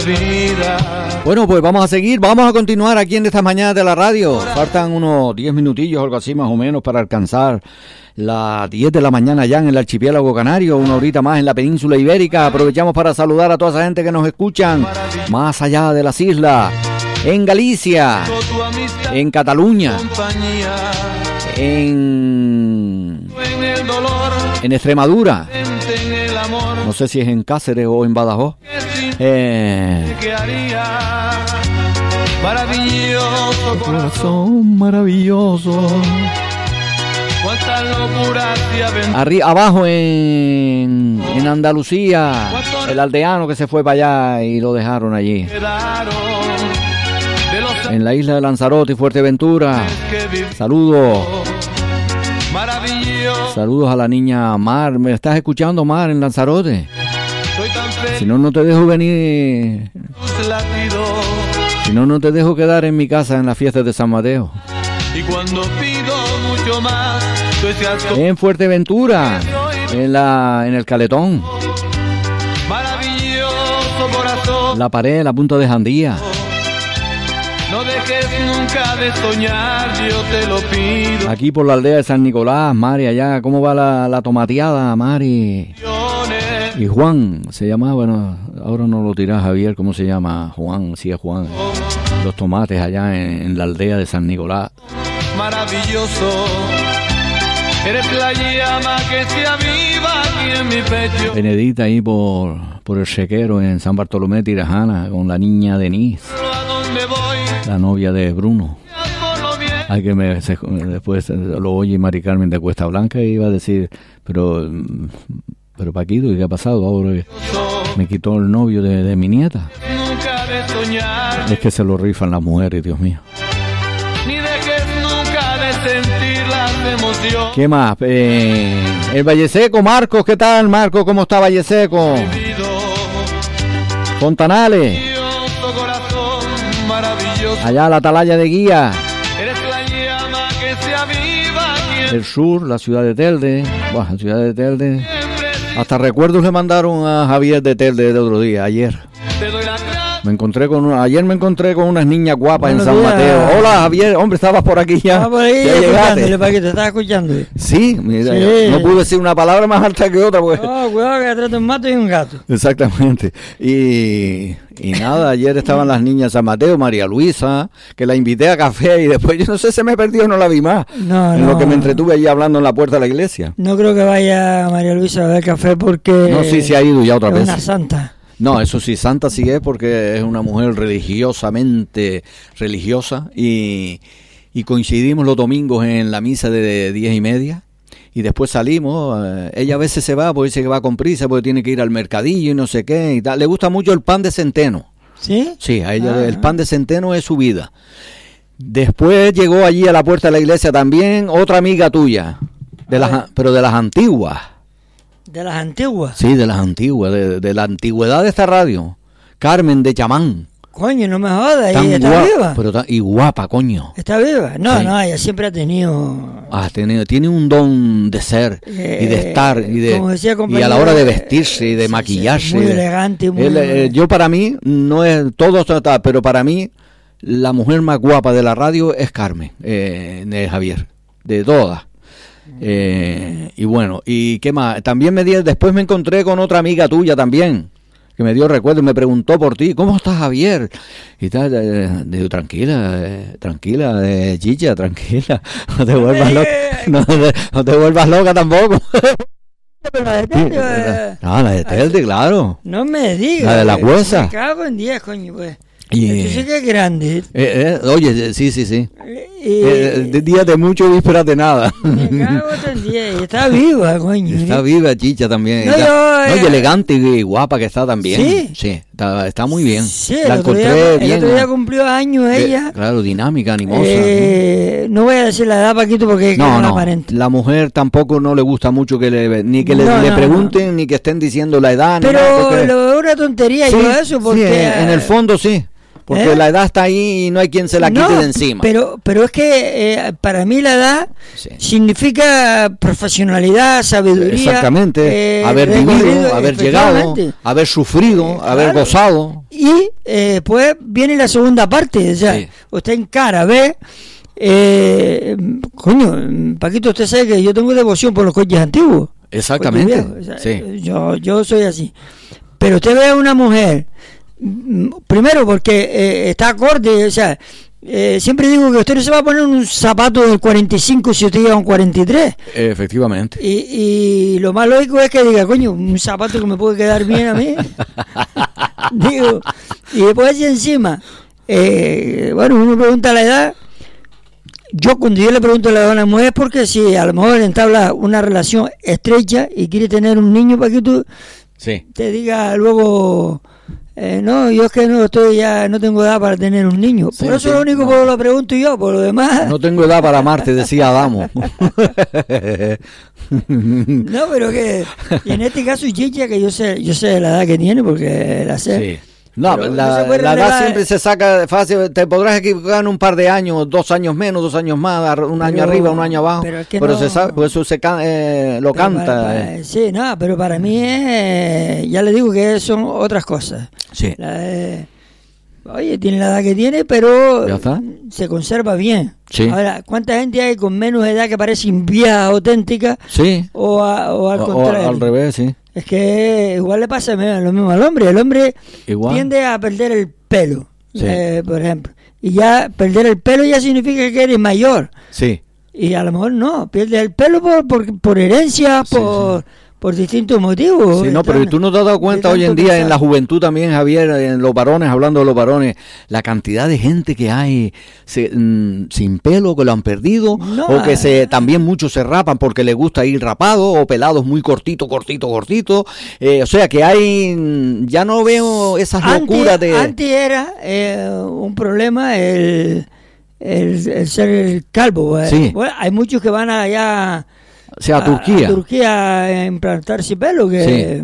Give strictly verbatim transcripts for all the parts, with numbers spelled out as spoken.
Bueno, pues vamos a seguir, vamos a continuar aquí en estas mañanas de la radio. Faltan unos diez minutillos, algo así más o menos, para alcanzar las diez de la mañana ya en el archipiélago canario, una horita más en la península ibérica. Aprovechamos para saludar a toda esa gente que nos escuchan más allá de las islas, en Galicia, en Cataluña, en, en Extremadura, no sé si es en Cáceres o en Badajoz. Eh, maravilloso corazón, maravilloso. Arri- abajo en, en Andalucía, el aldeano que se fue para allá y lo dejaron allí. En la isla de Lanzarote y Fuerteventura. Saludos. Saludos a la niña Mar. ¿Me estás escuchando, Mar, en Lanzarote? Si no, no te dejo venir. Si no, no te dejo quedar en mi casa en las fiestas de San Mateo. Y cuando pido mucho más, en Fuerteventura, en la, en el Caletón, maravilloso corazón, la Pared, la Punta de Jandía. No dejes nunca de soñar, yo te lo pido. Aquí por la aldea de San Nicolás, Mari, allá, ¿cómo va la, la tomateada, Mari? Y Juan, se llamaba, bueno, ahora no lo dirá Javier, ¿cómo se llama? Juan, sí es Juan. Los tomates allá en, en la aldea de San Nicolás. Maravilloso, eres la llama que se aviva aquí en mi pecho. Benedita ahí por, por el Sequero en San Bartolomé Tirajana con la niña Denise, la novia de Bruno. Hay que me, se, después lo oye Mari Carmen de Cuesta Blanca y iba a decir, pero... Pero Paquito, ¿qué ha pasado? Ahora me quitó el novio de, de mi nieta. Nunca de soñar. Es que se lo rifan las mujeres, Dios mío. Ni dejes nunca de sentir las emociones. ¿Qué más? Eh, el Valle Seco, Marcos, ¿qué tal, Marcos? ¿Cómo está Valle Seco? Fontanales. Allá la Atalaya de Guía. Eres la llama que se aviva aquí. El sur, la ciudad de Telde. Buah, la ciudad de Telde. Hasta recuerdos le mandaron a Javier de Telde de otro día, ayer. Me encontré con ayer me encontré con unas niñas guapas Buenos en San días. Mateo. Hola Javier, hombre, estabas por aquí ya. Ah, por ahí, ya llegaste. ¿Para qué te estás escuchando? Sí, mira, sí. No pude decir una palabra más alta que otra. Pues. Oh, cuidado que detrás de un mato y un gato. Exactamente. Y, y nada, ayer estaban las niñas en San Mateo, María Luisa, que la invité a café y después yo no sé, se me perdió, no la vi más. No, en no. Lo que me entretuve allí hablando en la puerta de la iglesia. No creo que vaya María Luisa a beber café porque... No, sí, se ha ido ya otra es vez. Es una santa. No, eso sí, santa sí es porque es una mujer religiosamente religiosa y, y coincidimos los domingos en la misa de diez y media y después salimos. Eh, ella a veces se va porque dice que va con prisa porque tiene que ir al mercadillo y no sé qué y tal. Le gusta mucho el pan de centeno. ¿Sí? Sí, a ella ah, el pan de centeno es su vida. Después llegó allí a la puerta de la iglesia también otra amiga tuya, de las, pero de las antiguas. ¿De las antiguas? Sí, de las antiguas, de, de la antigüedad de esta radio. Carmen de Chamán. Coño, no me jodas, ¿y está guapa, viva? Pero ta, y guapa, coño. ¿Está viva? No, sí. No, ella siempre ha tenido... Ah, tiene, tiene un don de ser eh, y de estar y de como decía, y a la hora de vestirse y de sí, maquillarse. Sí, muy elegante. Muy él, eh, yo para mí, no es todo, pero para mí, la mujer más guapa de la radio es Carmen, eh, de Javier, de todas. Eh, y bueno, ¿y qué más? También me di, después me encontré con otra amiga tuya también, que me dio recuerdo y me preguntó por ti, ¿cómo estás, Javier? Y tal, eh, digo, tranquila, eh, tranquila, eh, chicha, tranquila, no te vuelvas loca, no, no te vuelvas loca tampoco. Pero la de Telde, no, la de Telde, claro. No me digas. La de la huesa. Me cago en diez, coño, pues. Y, Esto sí que es grande. Eh, eh, oye, sí, sí, sí. Y, eh, de días de mucho, vísperas de nada. Me cago en diez. Está viva, coño. Está viva, chicha, también. No, está, yo, no, eh, y elegante y guapa que está también. Sí. Sí, está, está muy bien. Sí, la el otro encontré día, bien. El otro día cumplió años ella. Eh, claro, dinámica, animosa. Eh, ¿no? no voy a decir la edad, Paquito, porque no, es no, aparente. La mujer tampoco no le gusta mucho que le, ni que le, no, le no, pregunten, no. ni que estén diciendo la edad. Pero ni nada porque... lo veo una tontería sí, yo eso, porque... Sí, en el fondo sí. Porque ¿Eh? la edad está ahí y no hay quien se la quite no, de encima. Pero, pero es que eh, para mí la edad Sí. significa profesionalidad, sabiduría. Exactamente, eh, haber recorrido, vivido, haber llegado, efectivamente. haber sufrido, Eh, haber claro. gozado. Y eh, pues viene la segunda parte, o sea, Sí. usted encara, ve, eh, coño, Paquito, usted sabe que yo tengo devoción por los coches antiguos. Exactamente, Coches viejos, o sea, sí. yo, yo soy así. Pero usted ve a una mujer, mm, primero porque eh, está acorde, o sea, eh, siempre digo que usted no se va a poner un zapato del cuarenta y cinco si usted lleva un cuarenta y tres. Efectivamente. Y, y lo más lógico es que diga, coño, un zapato que me puede quedar bien a mí. Digo, y después así encima, eh, bueno, uno pregunta la edad. Yo cuando yo le pregunto la edad a una mujer es porque si a lo mejor entabla una relación estrecha y quiere tener un niño para que tú Sí. te diga luego, eh, no, yo es que no estoy ya, no tengo edad para tener un niño. Sí, por eso sí, lo único no. que lo pregunto yo, por lo demás. No tengo edad para amarte, decía Adamo. No, pero que y en este caso Chicha, que yo sé, yo sé la edad que tiene porque la sé. Sí. No, Pero la, no se puede la edad relevar- siempre se saca fácil. Te podrás equivocar en un par de años, dos años menos, dos años más, un año Pero- arriba, un año abajo. pero es que pero no- se sabe, por eso se can- eh, lo Pero canta. para- para- eh. sí, no, pero para mí es, ya le digo que son otras cosas. Sí. La de- oye, tiene la edad que tiene, pero Ya está. se conserva bien. Sí. Ahora, ¿cuánta gente hay con menos edad que parecen viejas auténticas Sí. o, a- o al O- o contrario? al revés, sí. Es que igual le pasa lo mismo al hombre. El hombre Igual. tiende a perder el pelo, Sí. eh, por ejemplo. Y ya perder el pelo ya significa que eres mayor. Sí. Y a lo mejor no, pierde el pelo por, por, por herencia, Sí, por, por distintos motivos. Sí, no, pero tú no te has dado cuenta de hoy en tanto día en la pensar. juventud también, Javier, en los varones, hablando de los varones, la cantidad de gente que hay se- mm, sin pelo, que lo han perdido, No, o que ah. se también muchos se rapan porque les gusta ir rapado, o pelados muy cortito, cortito, cortito. Eh, o sea que hay, mm, ya no veo esas locuras Antes, de... antes era eh, un problema el, el, el ser calvo. eh. Sí. Bueno, hay muchos que van allá o sea, a Turquía. a Turquía a implantarse pelo, que,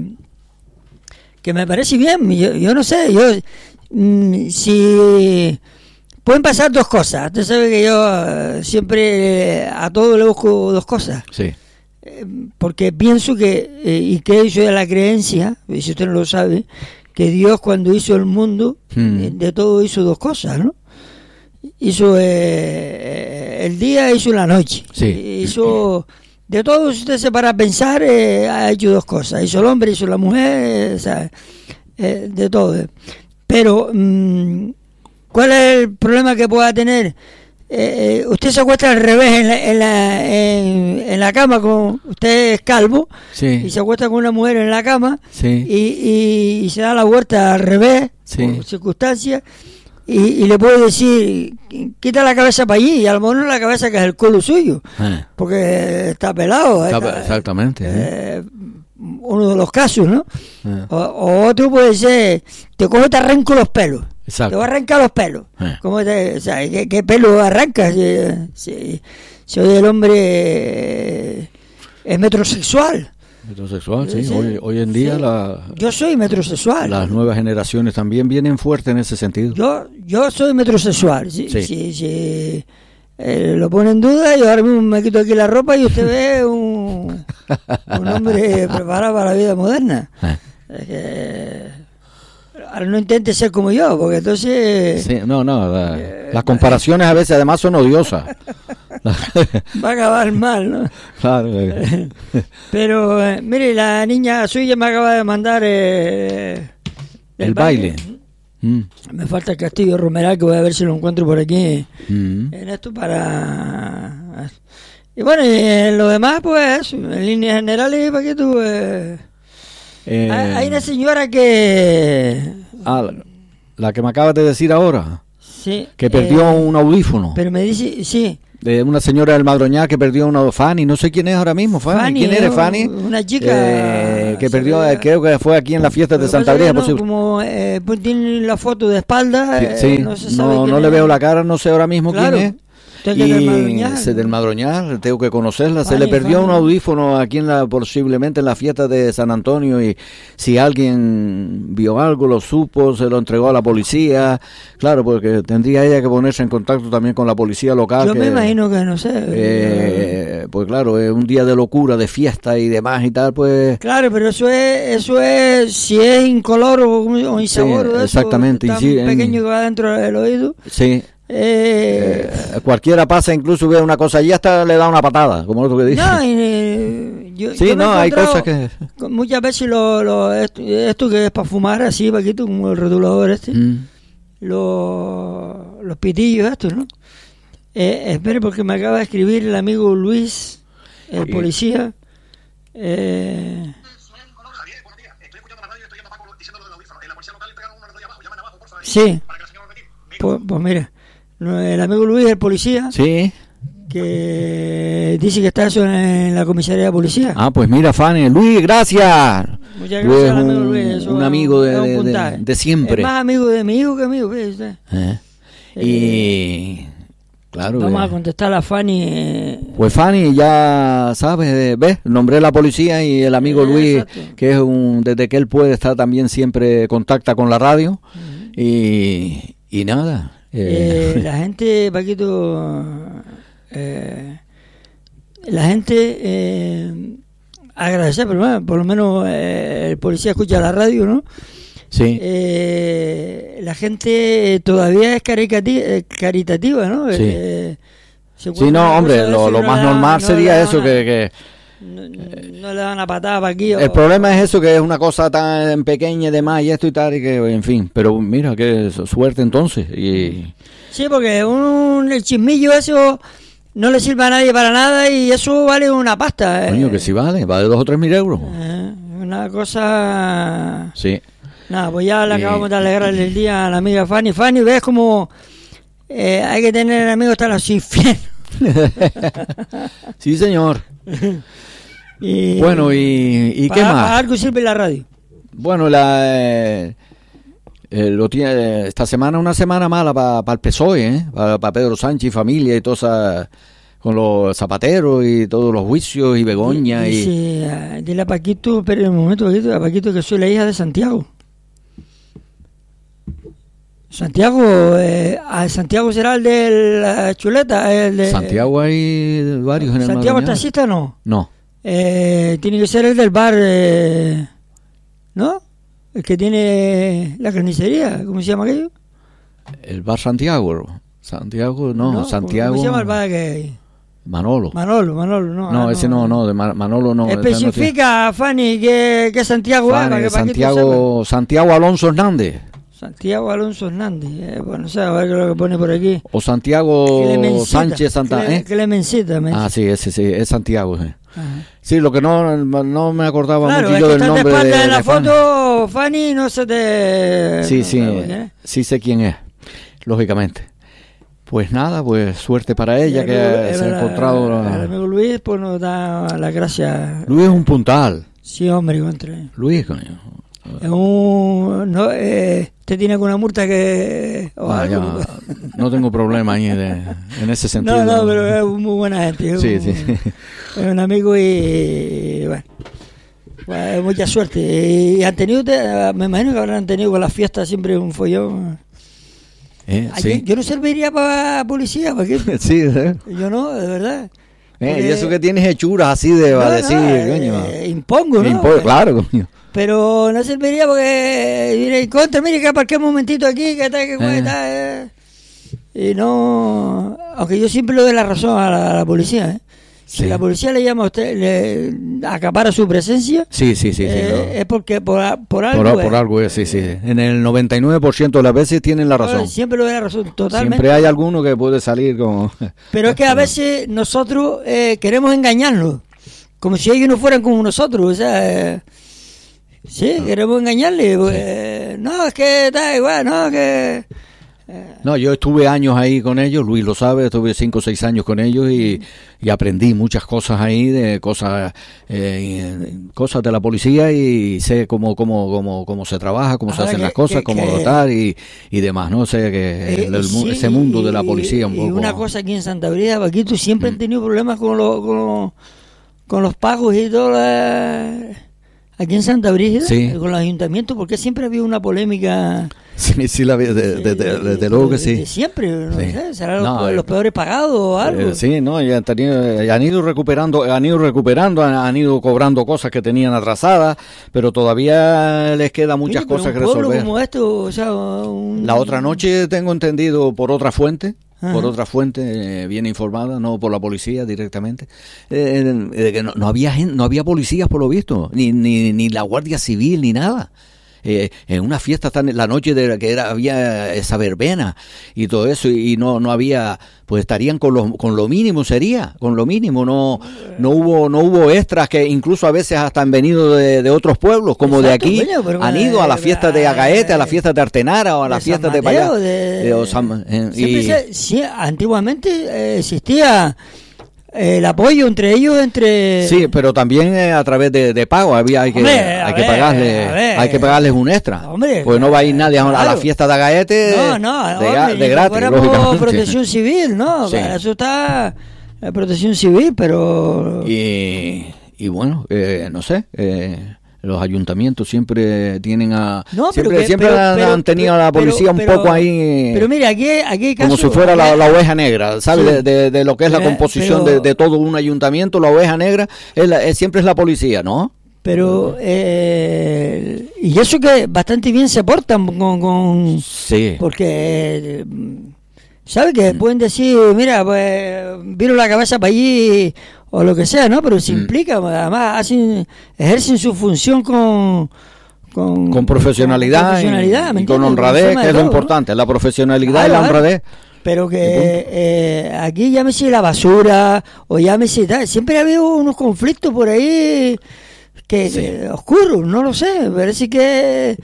que me parece bien. Yo, yo no sé, yo mm, si pueden pasar dos cosas. Usted sabe que yo eh, siempre eh, a todo le busco dos cosas. Sí, Eh, porque pienso que, eh, y creo yo de la creencia, y si usted no lo sabe, que Dios cuando hizo el mundo, Hmm. eh, de todo hizo dos cosas, ¿no? Hizo eh, el día, hizo la noche. Sí. Hizo, de todo, si usted se para a pensar, eh, ha hecho dos cosas. Hizo el hombre, hizo la mujer, o sea, eh, de todo. Pero, mm, ¿cuál es el problema que pueda tener? Eh, eh, usted se acuesta al revés en la, en, la, en, en la cama, con usted es calvo, y sí, se acuesta con una mujer en la cama, sí. y, y, y se da la vuelta al revés, Sí. por circunstancias, y, y le puede decir, quita la cabeza para allí, y a lo mejor no la cabeza que es el culo suyo, Eh, porque está pelado. está- está- exactamente. ¿eh? eh, uno de los casos, ¿no? Eh, O, o otro puede ser, te cojo y te arranco los pelos. Exacto. Te voy a arrancar los pelos. Eh. ¿Cómo te, o sea, ¿qué, qué pelo arrancas? Si, si, si hoy el hombre eh, es metrosexual. Metrosexual, sí. Sí, Hoy, hoy en día sí. la- Yo soy metrosexual. las nuevas generaciones también vienen fuertes en ese sentido. Yo yo soy metrosexual. Si, Sí. si, si, eh, lo pone en duda, yo ahora mismo me quito aquí la ropa y usted ve un, un hombre preparado para la vida moderna. Eh. Es que, ahora no intente ser como yo, porque entonces Sí, no, no, la- las comparaciones a veces además son odiosas. va a acabar mal, ¿no? Claro, eh. Pero, eh, mire, la niña suya me acaba de mandar eh, El baile. Mm, Me falta el Castillo Romeral, que voy a ver si lo encuentro por aquí mm. en esto para... Y bueno, y en lo demás, pues, en líneas generales, ¿para qué tú? Eh, Eh, hay hay una señora que... ah, la, la que me acabas de decir ahora, Sí. que perdió eh, un audífono. Pero me dice, sí. De una señora del Madroñá que perdió una Fanny, no sé quién es ahora mismo, Fanny. Fanny, ¿Quién eres, eh, Fanny? una chica, Eh, que se perdió, ve- eh, creo que fue aquí en la fiesta de Lo que Santa pasa es Brígida, que no, posible. como eh, pues tiene la foto de espalda, eh, Sí, no se sabe no, quién no le es. veo la cara, no sé ahora mismo Claro. quién es. Y se del Madroñal, tengo que conocerla. Fanny, se le perdió Fanny. un audífono aquí en la, posiblemente en la fiesta de San Antonio, y si alguien vio algo, lo supo, se lo entregó a la policía. Claro, porque tendría ella que ponerse en contacto también con la policía local. Yo que, me imagino que no sé. Eh, pues claro, es un día de locura, de fiesta y demás y tal, pues. Claro, pero eso es, eso es, si es incoloro o insaboro, sí, eso, exactamente. tan sí, pequeño en, que va dentro del oído. Sí. Eh, eh, cualquiera pasa, incluso ve una cosa y hasta le da una patada, como otro que dice. No, y, yo, sí, yo no, hay cosas que. Muchas veces lo, lo esto, esto que es para fumar así, Paquito, como el rotulador este, mm. los, los pitillos estos, ¿no? Eh, espere, porque me acaba de escribir el amigo Luis, el sí. policía. Eh, sí, pues, pues mira, el amigo Luis, el policía, sí, que dice que está eso en la comisaría de policía. Ah, pues mira, Fanny, Luis, gracias. Muchas gracias, un, amigo Luis. Un amigo de, de, de, de siempre. Es más amigo de mi hijo que amigo. ¿Eh? Eh, y claro. Vamos eh. a contestar a Fanny. Eh. Pues Fanny, ya sabes, ves, nombré a la policía y el amigo eh, Luis, exacto. que es un, desde que él puede estar también siempre contacta con la radio. Uh-huh. y, y nada. Eh. Eh, la gente, Paquito, eh, la gente eh, agradece, pero bueno, por lo menos eh, el policía escucha la radio, ¿no? Sí. Eh, la gente todavía es caritativa, caritativa ¿no? Sí, eh, sí no, hombre, lo, lo más normal no sería eso, que... que no, no le dan una patada para aquí. El o, problema es eso, que es una cosa tan pequeña de más y esto y tal, y que, en fin, pero mira, qué suerte entonces. Y... Sí, porque un, el chismillo eso no le sirve a nadie para nada y eso vale una pasta. Coño, eh. que sí vale, vale dos o tres mil euros. Eh, una cosa... Sí. Nada, pues ya le y... acabamos de alegrar el día a la amiga Fanny. Fanny, ves como eh, hay que tener amigos hasta los infiernos. Sí, señor. Y, bueno, ¿y, y para, qué más? Para algo sirve la radio. Bueno, la eh, eh, lo tiene, esta semana una semana mala para pa el P S O E, ¿eh? Para pa Pedro Sánchez y familia y todo esa, con los zapateros y todos los juicios y Begoña. Y, y, y... Sí, uh, dile a Paquito, pero un momento, Paquito, a Paquito que soy la hija de Santiago. Santiago, eh, Santiago será el de la chuleta. El de, Santiago hay varios en el ¿Santiago taxista no? No. Eh, tiene que ser el del bar, eh, ¿no? El que tiene la carnicería, ¿cómo se llama aquello? El bar Santiago. Santiago, no, no Santiago. ¿Cómo se llama el bar que hay? Manolo. Manolo, Manolo, no. No, ah, ese no, no, de Manolo no. Especifica, no Fanny, que, que Santiago Fanny, es, para que Santiago, Santiago Alonso Hernández. Santiago Alonso Hernández, eh, bueno, no sé, a ver qué es lo que pone por aquí. O Santiago Clemencita, Sánchez Santa, Cle, ¿eh? Clemencita. Ah, sí, ese sí, es Santiago. Sí, sí, lo que no, no me acordaba claro, mucho yo del nombre de, de en la de foto, Fanny, no se te... Sí, no sí, sabe, sí sé quién es, lógicamente. Pues nada, pues suerte para ella, que amigo, se ha encontrado... El, el amigo Luis, pues nos da las gracias. Luis es un puntal. Sí, hombre, contra. Luis, coño. Es un... No, eh, ¿te tiene alguna multa que...? O ah, algo? Ya, no tengo problema ahí de, en ese sentido. No, no, pero es muy buena gente. Es sí, un, sí. Es un amigo y, y bueno, pues, mucha suerte. Y han tenido, me imagino que habrán tenido con las fiestas siempre un follón. Eh, Ay, sí. yo, yo no serviría para policía, ¿para qué? Sí, ¿eh? Yo no, de verdad. Eh, y eso que tienes hechuras así de no, va a decir, no, coño. Eh, impongo, ¿no? Impo claro, coño. Pero no serviría porque diré en contra, mire que aparqué un momentito aquí, que está, que eh. está, eh. Y no, aunque yo siempre le doy la razón a la, a la policía, ¿eh? Si sí. La policía le llama a usted, le acapara su presencia, sí, sí, sí, eh, sí, no. es porque por, por algo por, es. Por algo es, sí, sí. En el noventa y nueve por ciento de las veces tienen la razón. Siempre le doy la razón, totalmente. Siempre hay alguno que puede salir como... Pero es que a veces nosotros eh, queremos engañarlos, como si ellos no fueran como nosotros, o sea... Eh, sí, queremos engañarle. Pues, sí. No, es que está igual, no, que... No, yo estuve años ahí con ellos, Luis lo sabe, estuve cinco o seis años con ellos y, y aprendí muchas cosas ahí, de cosas eh, cosas de la policía y sé cómo cómo cómo, cómo se trabaja, cómo Ahora se hacen que, las cosas, que, cómo que, dotar y, y demás, ¿no? Sé que eh, el, el, sí, ese mundo de la policía un poco... Y una cosa aquí en Santa Brida, Paquito, siempre mm. han tenido problemas con, lo, con, lo, con los pagos y todo la... Aquí en Santa Brígida, sí. con los ayuntamientos, porque siempre había una polémica. Sí, sí, la había, de, de, de, de, de luego que sí. De siempre, no sí. sé, serán los, no, los peores pagados o algo. Eh, sí, no, ya han, tenido, han ido recuperando, han ido recuperando, han, han ido cobrando cosas que tenían atrasadas, pero todavía les queda muchas sí, cosas que resolver. Como esto, o sea, un... La otra noche tengo entendido por otra fuente. Ajá. Por otra fuente eh, bien informada, no por la policía directamente, eh, eh, que no, no había gente, no había policías por lo visto, ni ni, ni la Guardia Civil ni nada. Eh, en una fiesta tan la noche de que era había esa verbena y todo eso y, y no no había, pues estarían con lo con lo mínimo, sería con lo mínimo, no no hubo no hubo extras que incluso a veces hasta han venido de, de otros pueblos como Exacto, de aquí coño, pero han ido a la fiesta de Agaete, a la fiesta de Artenara o a la fiesta de Payá de, de Osama, eh, y, se, sí, antiguamente eh, existía el apoyo entre ellos, entre sí, pero también eh, a través de, de pago había hay que hombre, hay que ver, pagarle hay que pagarles un extra, hombre, pues no va a ir nadie claro. a la fiesta de Agaete no, no, de, hombre, de gratis, lógicamente. Protección civil, no, sí. Eso está la protección civil, pero y y bueno, eh, no sé, eh, los ayuntamientos siempre tienen a no, siempre, que, siempre pero, han, pero, han tenido a la policía pero, un poco ahí pero mira aquí, aquí hay caso, como si fuera la, la oveja negra, ¿sabes? Sí. De, de, de lo que es pero, la composición pero, de, de todo un ayuntamiento, la oveja negra es la, es, siempre es la policía, ¿no? Pero eh, y eso que bastante bien se portan con, con sí, porque ¿sabes? Que mm. pueden decir, mira, pues viro la cabeza para allí o lo que sea, ¿no? Pero se mm. implica, además hacen, ejercen su función con con, con profesionalidad, con, profesionalidad y, y con honradez, que es lo importante, ¿no? La profesionalidad claro, y la honradez. Pero que eh, aquí llámese la basura o llámese tal, siempre ha habido unos conflictos por ahí que, sí. que oscuros, no lo sé, parece que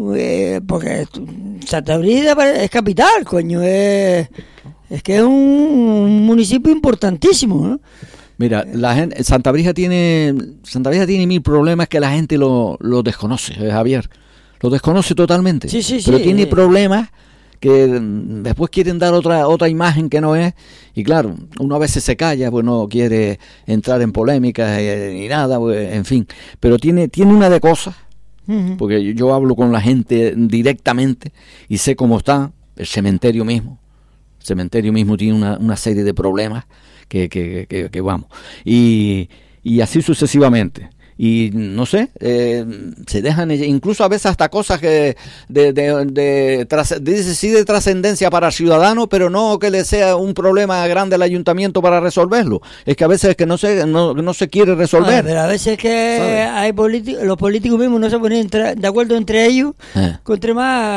eh, porque Santa Brígida es capital, coño, es, es que es un, un municipio importantísimo, ¿no? Mira, la gente, Santa Brígida tiene, Santa Brígida tiene mil problemas que la gente lo, lo desconoce, Javier, lo desconoce totalmente, sí, sí, pero sí. tiene problemas que después quieren dar otra otra imagen que no es, y claro, uno a veces se calla, pues no quiere entrar en polémicas eh, ni nada, pues, en fin, pero tiene tiene una de cosas, uh-huh. porque yo, yo hablo con la gente directamente y sé cómo está el cementerio mismo, el cementerio mismo tiene una, una serie de problemas que, que, que, que vamos, y, y así sucesivamente. Y no sé, eh, se dejan incluso a veces hasta cosas que de, de, de, de, de, sí de trascendencia para el ciudadano, pero no que le sea un problema grande al ayuntamiento para resolverlo. Es que a veces es que no se no, no se quiere resolver. Ah, pero a veces es que ¿sabes? Hay políticos, los políticos mismos no se ponen entre, de acuerdo entre ellos, eh. contra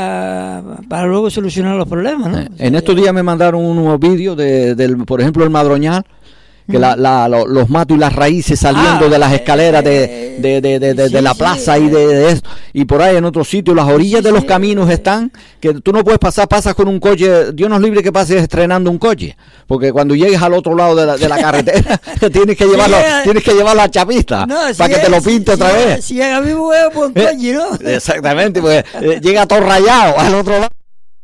más para luego solucionar los problemas, ¿no? Eh. En estos días me mandaron unos vídeos de, del, por ejemplo, el Madroñal, que la, la, lo, los matos y las raíces saliendo ah, de las escaleras de, de, de, de, de, sí, de la plaza sí, y de, de esto, y por ahí en otros sitios las orillas sí, de los sí, caminos sí. están que tú no puedes pasar, pasas con un coche, Dios nos libre que pases estrenando un coche, porque cuando llegues al otro lado de la, de la carretera tienes que llevarlo, sí, tienes que llevarlo a chapista no, para si que es, te lo pinte si, otra si vez. Si llega mismo por un coche, ¿no? Exactamente, pues eh, llega todo rayado al otro lado.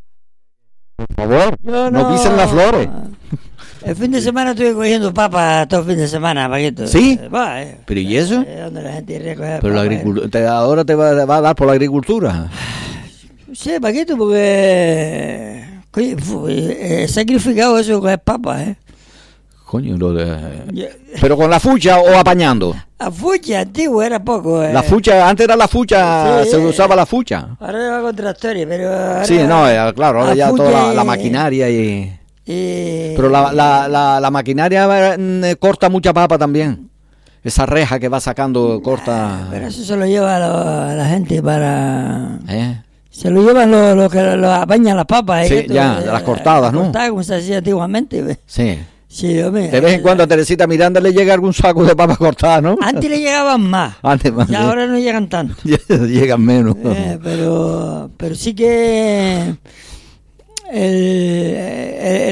Por favor, no, no pisen las flores. El fin de semana estuve cogiendo papas todo el fin de semana, Paquito. ¿Sí? Va, eh. ¿Pero y eso? Eh, donde la gente recoge Pero la agricultura, ahora te va, va a dar por la agricultura. Sí, Paquito, porque coño, he sacrificado eso con papas, ¿eh? Coño, lo de... ¿Pero con la fucha o apañando? La fucha, antiguo, era poco. Eh. La fucha, antes era la fucha, sí, se usaba la fucha. Ahora va con tractores, pero... Ahora, sí, no, claro, ahora ya toda la, la maquinaria y... Eh, pero la, la, la, la maquinaria corta mucha papa también. Esa reja que va sacando corta. Pero eso se lo lleva a, lo, a la gente para. ¿Eh? Se lo llevan los lo que lo apañan las papas. Sí, ¿eh? ya, de las cortadas, ¿no? Cortadas, como se hacía antiguamente. Sí. Sí, hombre, de vez en cuando a Teresita Miranda le llega algún saco de papas cortadas, ¿no? Antes le llegaban más. Antes más. Y ahora no llegan tanto. Llegan menos. Eh, pero, pero sí que. El,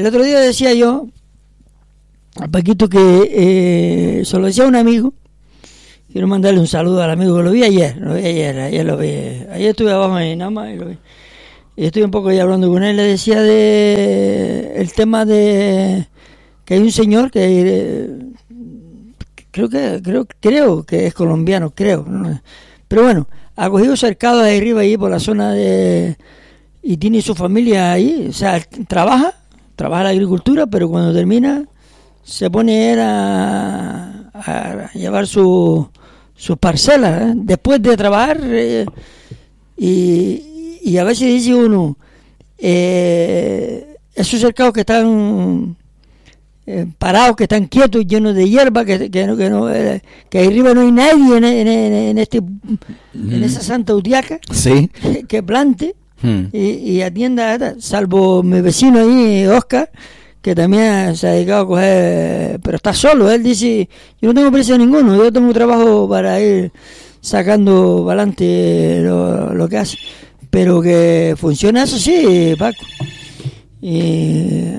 otro día decía yo a Paquito que eh, se lo decía a un amigo. Quiero mandarle un saludo al amigo que lo vi ayer, lo vi ayer, ayer lo vi. Ayer estuve abajo en Nama y lo vi. Y estuve un poco ahí hablando con él, le decía de el tema de que hay un señor que eh, creo que creo creo que es colombiano, creo, ¿no? Pero bueno, ha cogido cercado de arriba ahí por la zona de y tiene su familia ahí, o sea, trabaja, trabaja la agricultura, pero cuando termina se pone a, a llevar su sus parcelas, ¿eh? Después de trabajar eh, y y a veces dice uno, eh, esos cercados que están eh, parados, que están quietos, llenos de hierba, que, que, no, que, no, eh, que arriba no hay nadie en, en, en, este, mm. en esa santa utiaca, sí, que plante mm. y, y atienda, salvo mi vecino ahí, Oscar, que también se ha dedicado a coger, pero está solo. Él dice, yo no tengo prisa ninguno, yo tengo trabajo para ir sacando para adelante lo, lo que hace. Pero que funciona eso sí, Paco. Y...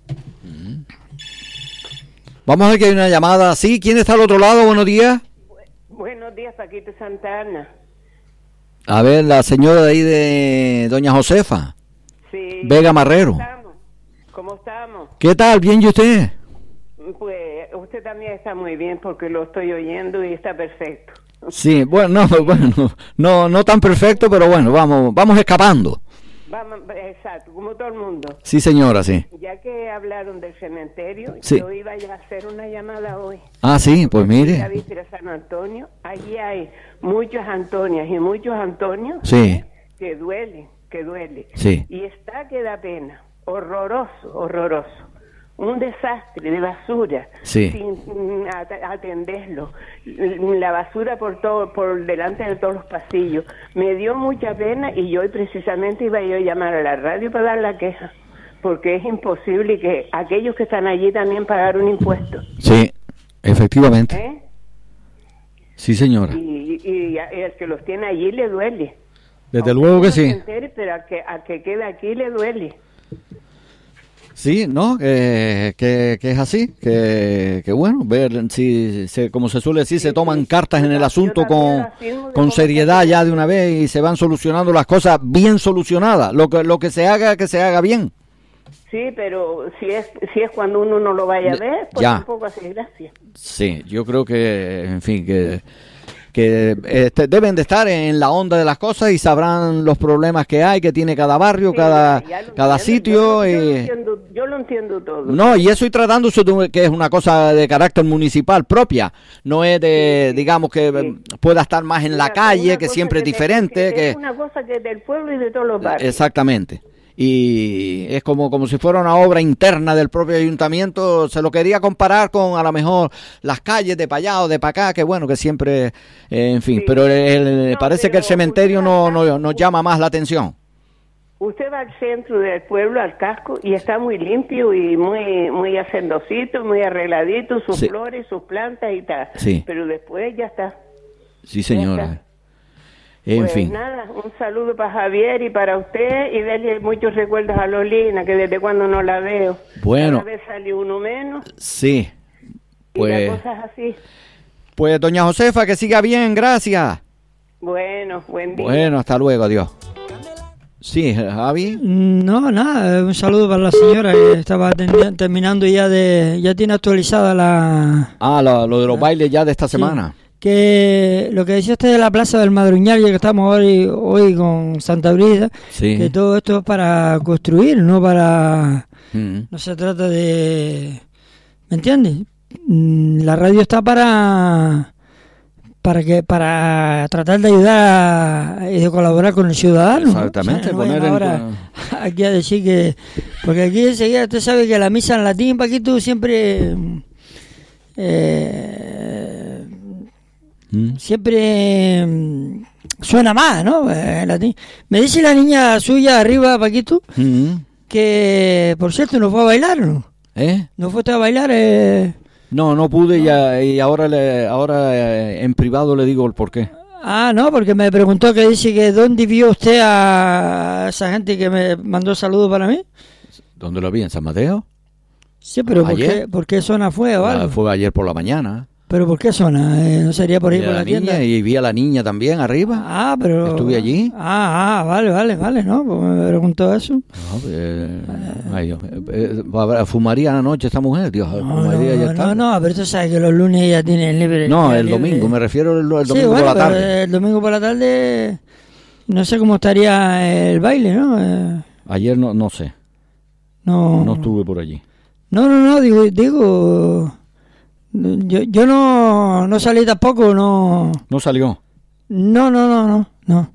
Vamos a ver que hay una llamada. Sí, ¿quién está al otro lado? Buenos días. Buenos días, Paquito Santana. A ver, la señora de ahí de Doña Josefa. Sí. Vega Marrero. ¿Cómo estamos? ¿Cómo estamos? ¿Qué tal? ¿Bien y usted? Pues usted también está muy bien porque lo estoy oyendo y está perfecto. Sí, bueno, no, bueno, no, no tan perfecto, pero bueno, vamos, vamos escapando. Vamos, exacto, como todo el mundo. Sí, señora, sí. Ya que hablaron del cementerio, sí. Yo iba a hacer una llamada hoy. Ah, sí, pues mire. La víspera San Antonio, allí hay muchas Antonias y muchos Antonios sí. que duelen, que duele. Sí. Y está que da pena, horroroso, horroroso. Un desastre de basura, sí. sin atenderlo, la basura por todo, por delante de todos los pasillos. Me dio mucha pena y yo precisamente iba yo a llamar a la radio para dar la queja, porque es imposible que aquellos que están allí también pagar un impuesto. Sí, efectivamente. ¿Eh? Sí, señora. Y, y, y el que los tiene allí le duele. Desde Aunque luego que no sí. se entere, pero al que, al que queda aquí le duele. Sí, no, que, que, que es así, que, que bueno, ver si, se, como se suele decir, se toman cartas en el asunto con, con seriedad ya de una vez y se van solucionando las cosas bien solucionadas, lo que, lo que se haga, que se haga bien. Sí, pero si es si es cuando uno no lo vaya a ver, pues ya. Tampoco hace gracia. Sí, yo creo que, en fin, que... que este, deben de estar en la onda de las cosas y sabrán los problemas que hay, que tiene cada barrio, sí, cada, ya, ya cada sitio. Yo, y... yo, lo entiendo, yo lo entiendo todo. No, y eso y tratándose de que es una cosa de carácter municipal propia, no es de, sí, digamos, que sí. pueda estar más en una, la calle, que siempre es diferente. Que, que es una cosa que es del pueblo y de todos los barrios. Exactamente. Y es como, como si fuera una obra interna del propio ayuntamiento. Se lo quería comparar con a lo mejor las calles de para allá o de para acá, que bueno, que siempre, eh, en fin, sí. pero el, no, parece pero que el cementerio no, no, nos llama más la atención. Usted va al centro del pueblo, al casco, y está muy limpio y muy muy hacendosito, muy arregladito, sus sí. flores, sus plantas y tal. Sí. Pero después ya está. Sí, señora. En pues fin. Nada, un saludo para Javier y para usted y darle muchos recuerdos a Lolina, que desde cuando no la veo. Bueno. Cada vez sale uno menos. Sí. Pues. Y las cosas así. Pues doña Josefa, que siga bien, gracias. Bueno, buen día. Bueno, hasta luego, adiós. Sí, Javi. No, nada, un saludo para la señora que estaba ten- terminando ya de, ya tiene actualizada la... Ah, lo, lo de los la, bailes ya de esta sí. semana. Que lo que decía usted de la Plaza del Madruñal, ya que estamos hoy, hoy con Santa Brida, sí. que todo esto es para construir, no para... Mm. No se trata de... ¿Me entiendes? La radio está para... para que para tratar de ayudar y de colaborar con el ciudadano. Exactamente. ¿no? O sea, no poner ahora en... aquí a decir que... Porque aquí enseguida usted sabe que la misa en latín, Paquito, siempre... Eh, siempre mm, suena más, ¿no? En latín. Me dice la niña suya arriba, Paquito, mm. que por cierto no fue a bailar, ¿no? ¿Eh? ¿No fue a bailar? Eh... No, no pude no. Ya, y ahora le, ahora eh, en privado le digo el por qué. Ah, no, porque me preguntó que dice que dónde vio usted a esa gente que me mandó saludos para mí. ¿Dónde lo vi? ¿En San Mateo? Sí, pero ¿por qué, ¿por qué zona fue o algo? Fue ayer por la mañana. ¿Pero por qué zona? Eh, ¿No sería por ahí vi por la, la tienda? Niña, y vi a la niña también arriba. Ah, pero... Estuve allí. Ah, ah, vale, vale, vale, ¿no? Pues me preguntó eso. No, pues, eh, ay, Dios, eh, eh, ¿fumaría anoche esta mujer? Dios, no, fumaría no, ya no, no, pero tú sabes que los lunes ya tienen libre. No, el libre. domingo, me refiero el, el domingo sí, bueno, por la tarde. El domingo por la tarde, no sé cómo estaría el baile, ¿no? Eh, Ayer no, no sé. No. No estuve por allí. No, no, no, digo, digo... Yo, yo no, no salí tampoco, no... ¿No salió? No, no, no, no, no.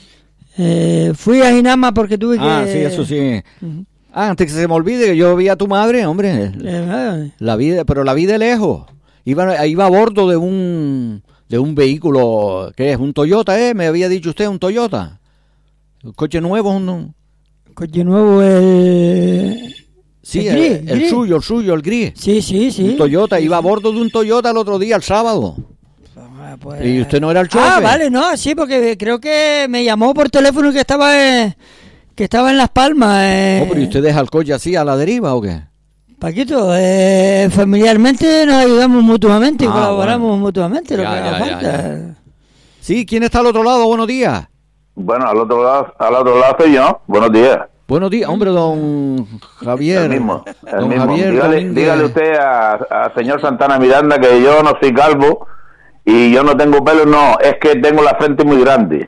Eh, fui a Ginama porque tuve que... Ah, sí, eso sí. Uh-huh. Ah, antes que se me olvide que yo vi a tu madre, hombre. Eh, la vi, pero la vi de lejos. Iba, iba a bordo de un de un vehículo, ¿qué es? Un Toyota, ¿eh? Me había dicho usted, un Toyota. Un coche nuevo, un... Coche nuevo, el... Sí, el, gris, el, el gris. suyo, el suyo, el gris. Sí, sí, sí. Un Toyota, sí, iba sí. a bordo de un Toyota el otro día, el sábado. Pues... Y usted no era el chofer. Ah, vale, no, sí, porque creo que me llamó por teléfono que estaba en, que estaba en Las Palmas. Eh. Oh, pero ¿y usted deja el coche así a la deriva o qué? Paquito, eh, familiarmente nos ayudamos mutuamente y ah, colaboramos bueno. mutuamente, lo ya, que ya, haga ya, falta. Ya. Sí, ¿quién está al otro lado? Buenos días. Bueno, al otro lado, al otro lado soy yo. Buenos días. Buenos días, hombre, don Javier. El mismo, el don mismo. Javier, dígale, dígale usted al señor Santana Miranda que yo no soy calvo y yo no tengo pelo, no, es que tengo la frente muy grande.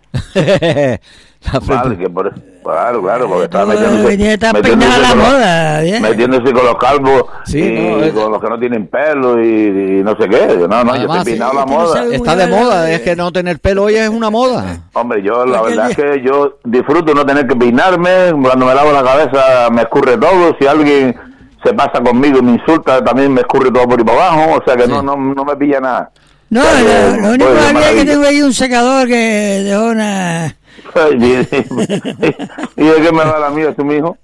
la frente. Vale, que por, claro, claro, porque está metiéndose, metiéndose, con, moda, los, metiéndose con los calvos sí, y no, es... con los que no tienen pelo y, y no sé qué. No, no, Además, yo estoy peinado sí, la moda. No está de moda, es que no tener pelo hoy es una moda. Hombre, yo la verdad es que yo disfruto no tener que peinarme, cuando me lavo la cabeza me escurre todo, si alguien se pasa conmigo y me insulta también me escurre todo por ahí para abajo, o sea que sí. no, no, no me pilla nada. No, o sea, lo, lo único pues, es que tengo ahí un secador que dejó una... ¿Y de qué me va la mía, tu mijo?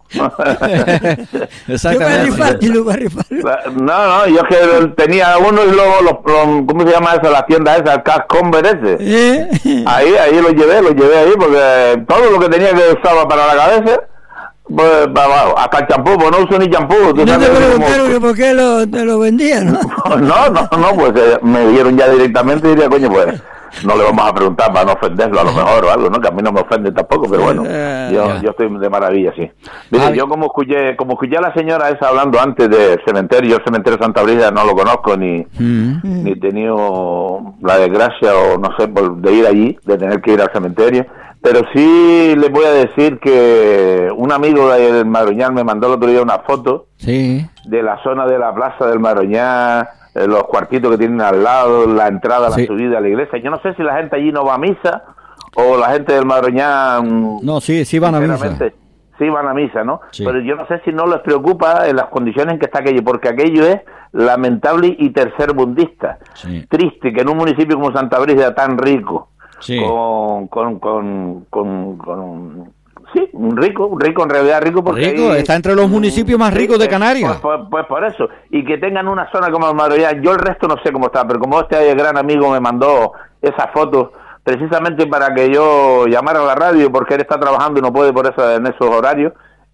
Exactamente. Yo voy a rifar, no, no, yo es que tenía uno y luego los, los ¿cómo se llama eso? La tienda esa, el Cash Converse ese. ¿Eh? Ahí, ahí lo llevé, lo llevé ahí porque todo lo que tenía que usaba para la cabeza, pues, hasta el champú, pues no uso ni champú. ¿No te preguntaron como... por qué lo, te lo vendían, no? no, no, no, pues eh, me dieron ya directamente y diría, coño, pues... No le vamos a preguntar para no ofenderlo a lo mejor o algo, ¿no? Que a mí no me ofende tampoco, pero bueno, yo, yo estoy de maravilla, sí. Mire, yo como escuché, como escuché a la señora esa hablando antes del cementerio, yo el cementerio de Santa Brígida no lo conozco ni, mm. ni he tenido la desgracia o no sé, de ir allí, de tener que ir al cementerio, pero sí les voy a decir que un amigo del Madroñal me mandó el otro día una foto sí. de la zona de la plaza del Madroñal, los cuartitos que tienen al lado, la entrada, sí. la subida a la iglesia. Yo no sé si la gente allí no va a misa o la gente del Madroñán... No, sí, sí van a misa. Sí van a misa, ¿no? Sí. Pero yo no sé si no les preocupa en las condiciones en que está aquello, porque aquello es lamentable y tercerbundista. Sí. Triste que en un municipio como Santa Brígida tan rico, sí. con, con, con, con, con sí, un rico, un rico en realidad rico porque rico, ahí, está entre los municipios más ricos de Canarias. Pues, pues, pues por eso, y que tengan una zona como el Madroñal, yo el resto no sé cómo está, pero como este gran amigo me mandó esas fotos precisamente para que yo llamara a la radio porque él está trabajando y no puede por eso en esos horarios,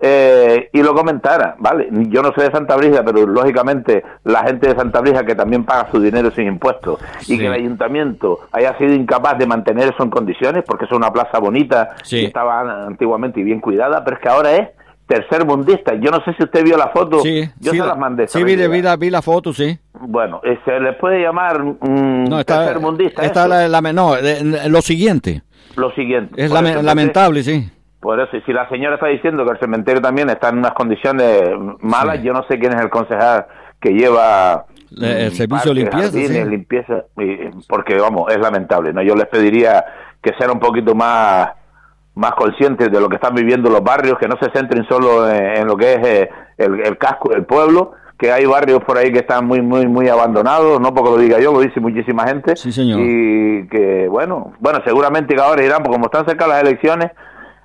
eh, y lo comentara, ¿vale? Yo no soy de Santa Brígida, pero lógicamente la gente de Santa Brígida que también paga su dinero sin impuestos, sí. y que el ayuntamiento haya sido incapaz de mantener eso en condiciones, porque es una plaza bonita, sí. que estaba antiguamente y bien cuidada, pero es que ahora es tercermundista. Yo no sé si usted vio la foto, sí, yo sí, se las mandé. Sí, vi, vi, la, vi la foto, sí. Bueno, se le puede llamar um, no, está, tercermundista. Está la, la, no, lo siguiente. Lo siguiente. Es lame, lamentable, sí. Por eso, si la señora está diciendo que el cementerio también está en unas condiciones malas, sí. yo no sé quién es el concejal que lleva el, el servicio de limpieza, jardines, sí. limpieza, porque vamos, es lamentable, ¿no? Yo les pediría que sean un poquito más más conscientes de lo que están viviendo los barrios, que no se centren solo en, en lo que es eh, el, el casco del pueblo, que hay barrios por ahí que están muy muy muy abandonados, no porque lo diga yo, lo dice muchísima gente, sí, señor. Y que bueno, bueno, seguramente que ahora irán, porque como están cerca las elecciones,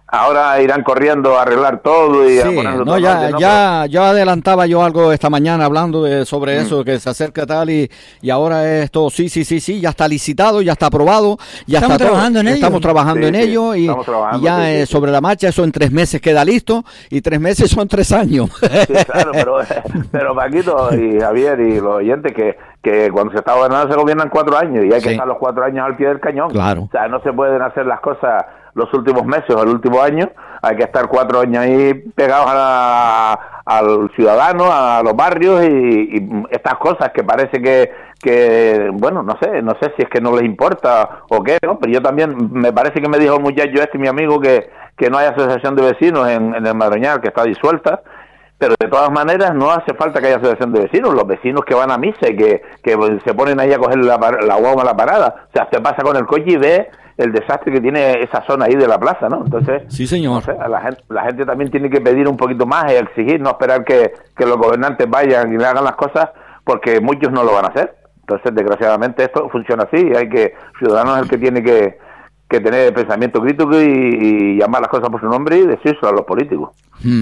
ahora irán corriendo a arreglar todo y sí, a ponerlo no, todo ya, orden, ¿no? ya, yo adelantaba yo algo esta mañana hablando de, sobre Mm. eso, que se acerca tal y, y ahora esto, sí, sí, sí, sí, ya está licitado, ya está aprobado, ya Estamos está trabajando todo, en ello. estamos trabajando Sí, en sí, ello y, estamos trabajando, y ya sí, sí, eh, sí. sobre la marcha eso en tres meses queda listo y tres meses son tres años. Sí, claro, pero, pero Paquito y Javier y los oyentes, que, que cuando se está gobernando se gobiernan cuatro años y hay que Sí. estar los cuatro años al pie del cañón. Claro. O sea, no se pueden hacer las cosas los últimos meses o el último año, hay que estar cuatro años ahí pegados a la- al ciudadano, a los barrios y, y estas cosas que parece que, que, bueno, no sé, no sé si es que no les importa o qué, ¿no? Pero yo también, me parece que me dijo el muchacho este, mi amigo, que, que no hay asociación de vecinos en, en el Madroñal, que está disuelta. Pero de todas maneras no hace falta que haya asociación de vecinos, los vecinos que van a misa y que, que se ponen ahí a coger la, par- la guagua a la parada, o sea, te pasa con el coche y ves el desastre que tiene esa zona ahí de la plaza, ¿no? Entonces, Sí, señor. no sé, a la gente, la gente también tiene que pedir un poquito más y exigir, no esperar que, que los gobernantes vayan y le hagan las cosas, porque muchos no lo van a hacer. Entonces, desgraciadamente, esto funciona así y hay que, el ciudadano es el que tiene que, que tener pensamiento crítico y, y llamar las cosas por su nombre y decírselo a los políticos. Mm.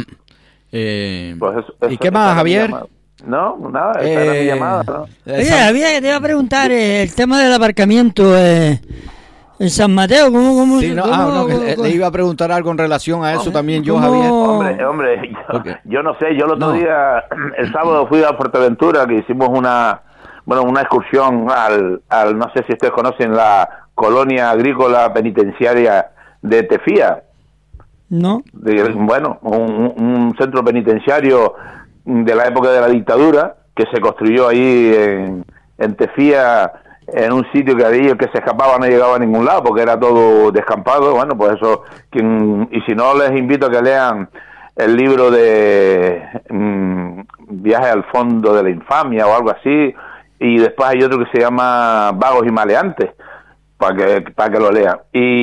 Eh, Pues eso- ¿Y eso- qué esa más, era mi Javier? llamada. No, nada, esa era mi Eh, llamada, ¿no? eh, Oye, San- había que te iba a preguntar eh, el tema del aparcamiento eh, en San Mateo, ¿cómo, cómo, Sí, no, cómo- ah, no, que cómo- le, le iba a preguntar algo en relación a eso también yo, ¿Cómo? Javier. Hombre, hombre, yo, Ok. yo no sé, yo el otro No. día, el sábado fui a Fuerteventura, que hicimos una, bueno, una excursión al, al, no sé si ustedes conocen la colonia agrícola penitenciaria de Tefía, No, de, bueno, un, un centro penitenciario de la época de la dictadura, que se construyó ahí en, en Tefía, en un sitio que había que se escapaba no llegaba a ningún lado porque era todo descampado. Bueno, pues eso, quien, y si no, les invito a que lean el libro de mm, Viaje al fondo de la infamia o algo así, y después hay otro que se llama Vagos y maleantes, para que para que lo lean.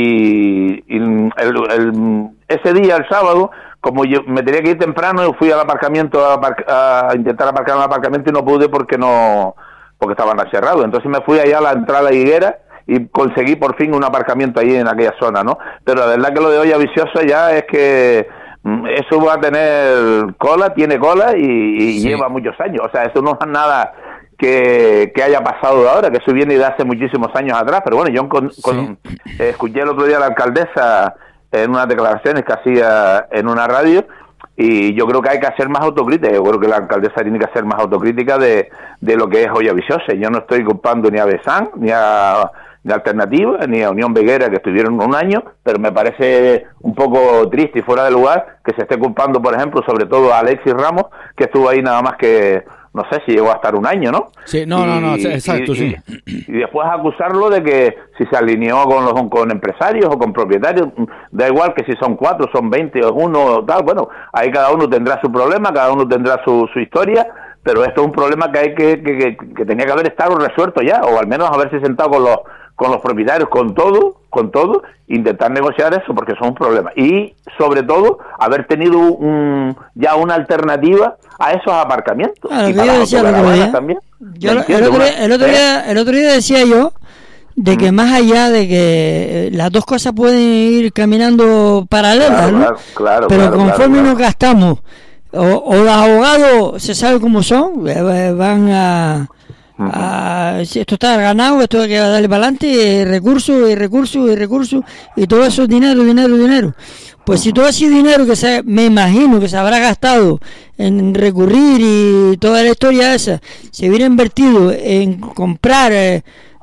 Y, y el, el, ese día, el sábado, como yo me tenía que ir temprano, yo fui al aparcamiento a, apar- a intentar aparcar en el aparcamiento y no pude porque no porque estaban cerrados. Entonces me fui allá a la entrada de Higuera y conseguí por fin un aparcamiento ahí en aquella zona, ¿no? Pero la verdad que lo de Olla Viciosa ya es que mm, eso va a tener cola, tiene cola y, y Sí. lleva muchos años. O sea, eso no es nada que, que haya pasado de ahora, que eso viene de hace muchísimos años atrás. Pero bueno, yo con, con, eh, escuché el otro día a la alcaldesa en unas declaraciones que hacía en una radio, y yo creo que hay que hacer más autocrítica. Yo creo que la alcaldesa tiene que hacer más autocrítica de, de lo que es Olla Viciosa. Yo no estoy culpando ni a Besán, ni a, ni a Alternativa, ni a Unión Veguera, que estuvieron un año, pero me parece un poco triste y fuera de lugar que se esté culpando, por ejemplo, sobre todo a Alexis Ramos, que estuvo ahí nada más que, no sé si llegó a estar un año, ¿no? Sí, no, no, no, sí, exacto, y, sí. Y, y después acusarlo de que si se alineó con los con empresarios o con propietarios, da igual que si son cuatro, son veinte o uno o tal, bueno, ahí cada uno tendrá su problema, cada uno tendrá su, su historia, pero esto es un problema que hay que, que, que, que tenía que haber estado resuelto ya, o al menos haberse sentado con los con los propietarios, con todo, con todo, intentar negociar eso, porque son un problema. Y, sobre todo, haber tenido un, ya una alternativa a esos aparcamientos. Claro, y que para yo las decía el otro autocaravanas día. también. Yo ¿Me lo- el, entiendes? otro Una- día, el, otro ¿eh? día, el otro día decía yo de que Mm. más allá de que eh, las dos cosas pueden ir caminando paralelas, Claro, ¿no? claro, claro, Pero claro, conforme claro, nos gastamos, o, o los abogados se sabe cómo son, eh, van a, a si esto está ganado, esto hay que darle para adelante, recursos y recursos y recursos, y todo eso es dinero, dinero, dinero. Pues si todo ese dinero que se, me imagino que se habrá gastado en recurrir y toda la historia esa, se hubiera invertido en comprar, eh,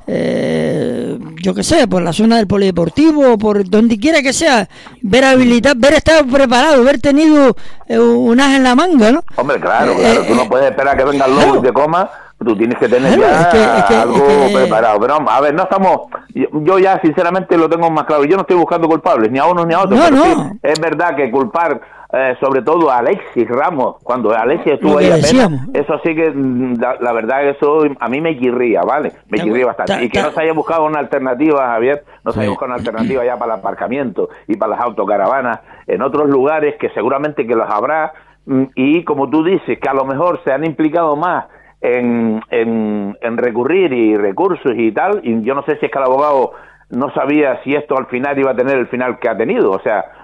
eh, yo qué sé, por la zona del polideportivo, por donde quiera que sea, ver habilitar, ver estar preparado, ver tenido eh, un as en la manga, ¿no? Hombre, claro, Eh, claro, eh, tú no puedes esperar que venga el lobo claro. y te coma, tú tienes que tener Claro, ya es que- es que- algo es que- preparado. Pero vamos, a ver, no estamos, yo, yo ya sinceramente lo tengo más claro, yo no estoy buscando culpables, ni a unos ni a otros, No, pero no. sí, es verdad que culpar eh, sobre todo a Alexis Ramos, cuando Alexis estuvo Lo que ahí apenas, decíamos. eso sí que, mm, la, la verdad que eso a mí me chirría, ¿vale? Me Ta- chirría bastante. ta- Y que ta- no se haya buscado una alternativa, Javier, no se haya Sí. buscado una alternativa ya para el aparcamiento y para las autocaravanas en otros lugares que seguramente que los habrá, mm, y como tú dices, que a lo mejor se han implicado más en, en, en recurrir y recursos y tal, y yo no sé si es que el abogado no sabía si esto al final iba a tener el final que ha tenido. O sea,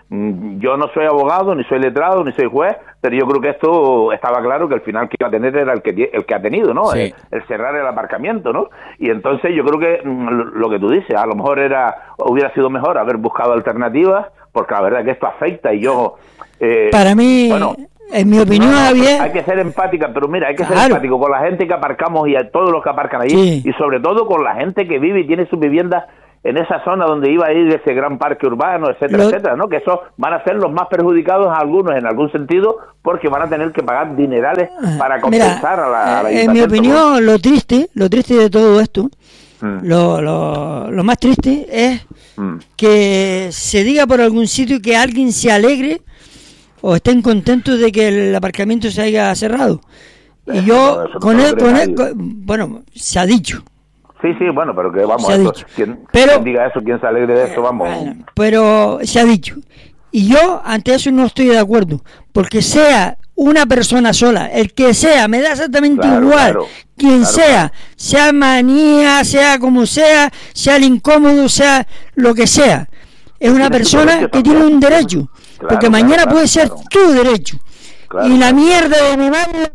Yo no soy abogado, ni soy letrado, ni soy juez, pero yo creo que esto estaba claro que el final que iba a tener era el que el que ha tenido, ¿no? Sí. El, el cerrar el aparcamiento, ¿no? Y entonces yo creo que lo que tú dices, a lo mejor era hubiera sido mejor haber buscado alternativas, porque la verdad es que esto afecta y yo... Eh, Para mí... Bueno, en mi opinión, no, no, Javier... hay que ser empática, pero mira, hay que claro. ser empático con la gente que aparcamos y a todos los que aparcan allí, sí. y sobre todo con la gente que vive y tiene sus viviendas en esa zona donde iba a ir ese gran parque urbano, etcétera, lo... etcétera, ¿no? Que esos van a ser los más perjudicados a algunos en algún sentido, porque van a tener que pagar dinerales para compensar mira, a la, a la en mi opinión, ¿no? lo triste, lo triste de todo esto, mm. lo, lo, lo más triste es mm. que se diga por algún sitio que alguien se alegre o estén contentos de que el aparcamiento se haya cerrado. Y yo, no, con él, con él, con, bueno, se ha dicho. Sí, sí, bueno, pero que vamos, se eso, quien, pero, quien diga eso, quien se alegre de eso, vamos. Bueno, pero se ha dicho. Y yo ante eso no estoy de acuerdo, porque sea una persona sola, el que sea, me da exactamente claro, igual, claro, quien claro, sea, claro. sea manía, sea como sea, sea el incómodo, sea lo que sea, es una persona que tiene un derecho, claro, porque mañana claro, puede ser claro. tu derecho. Claro, y la mierda de mi madre...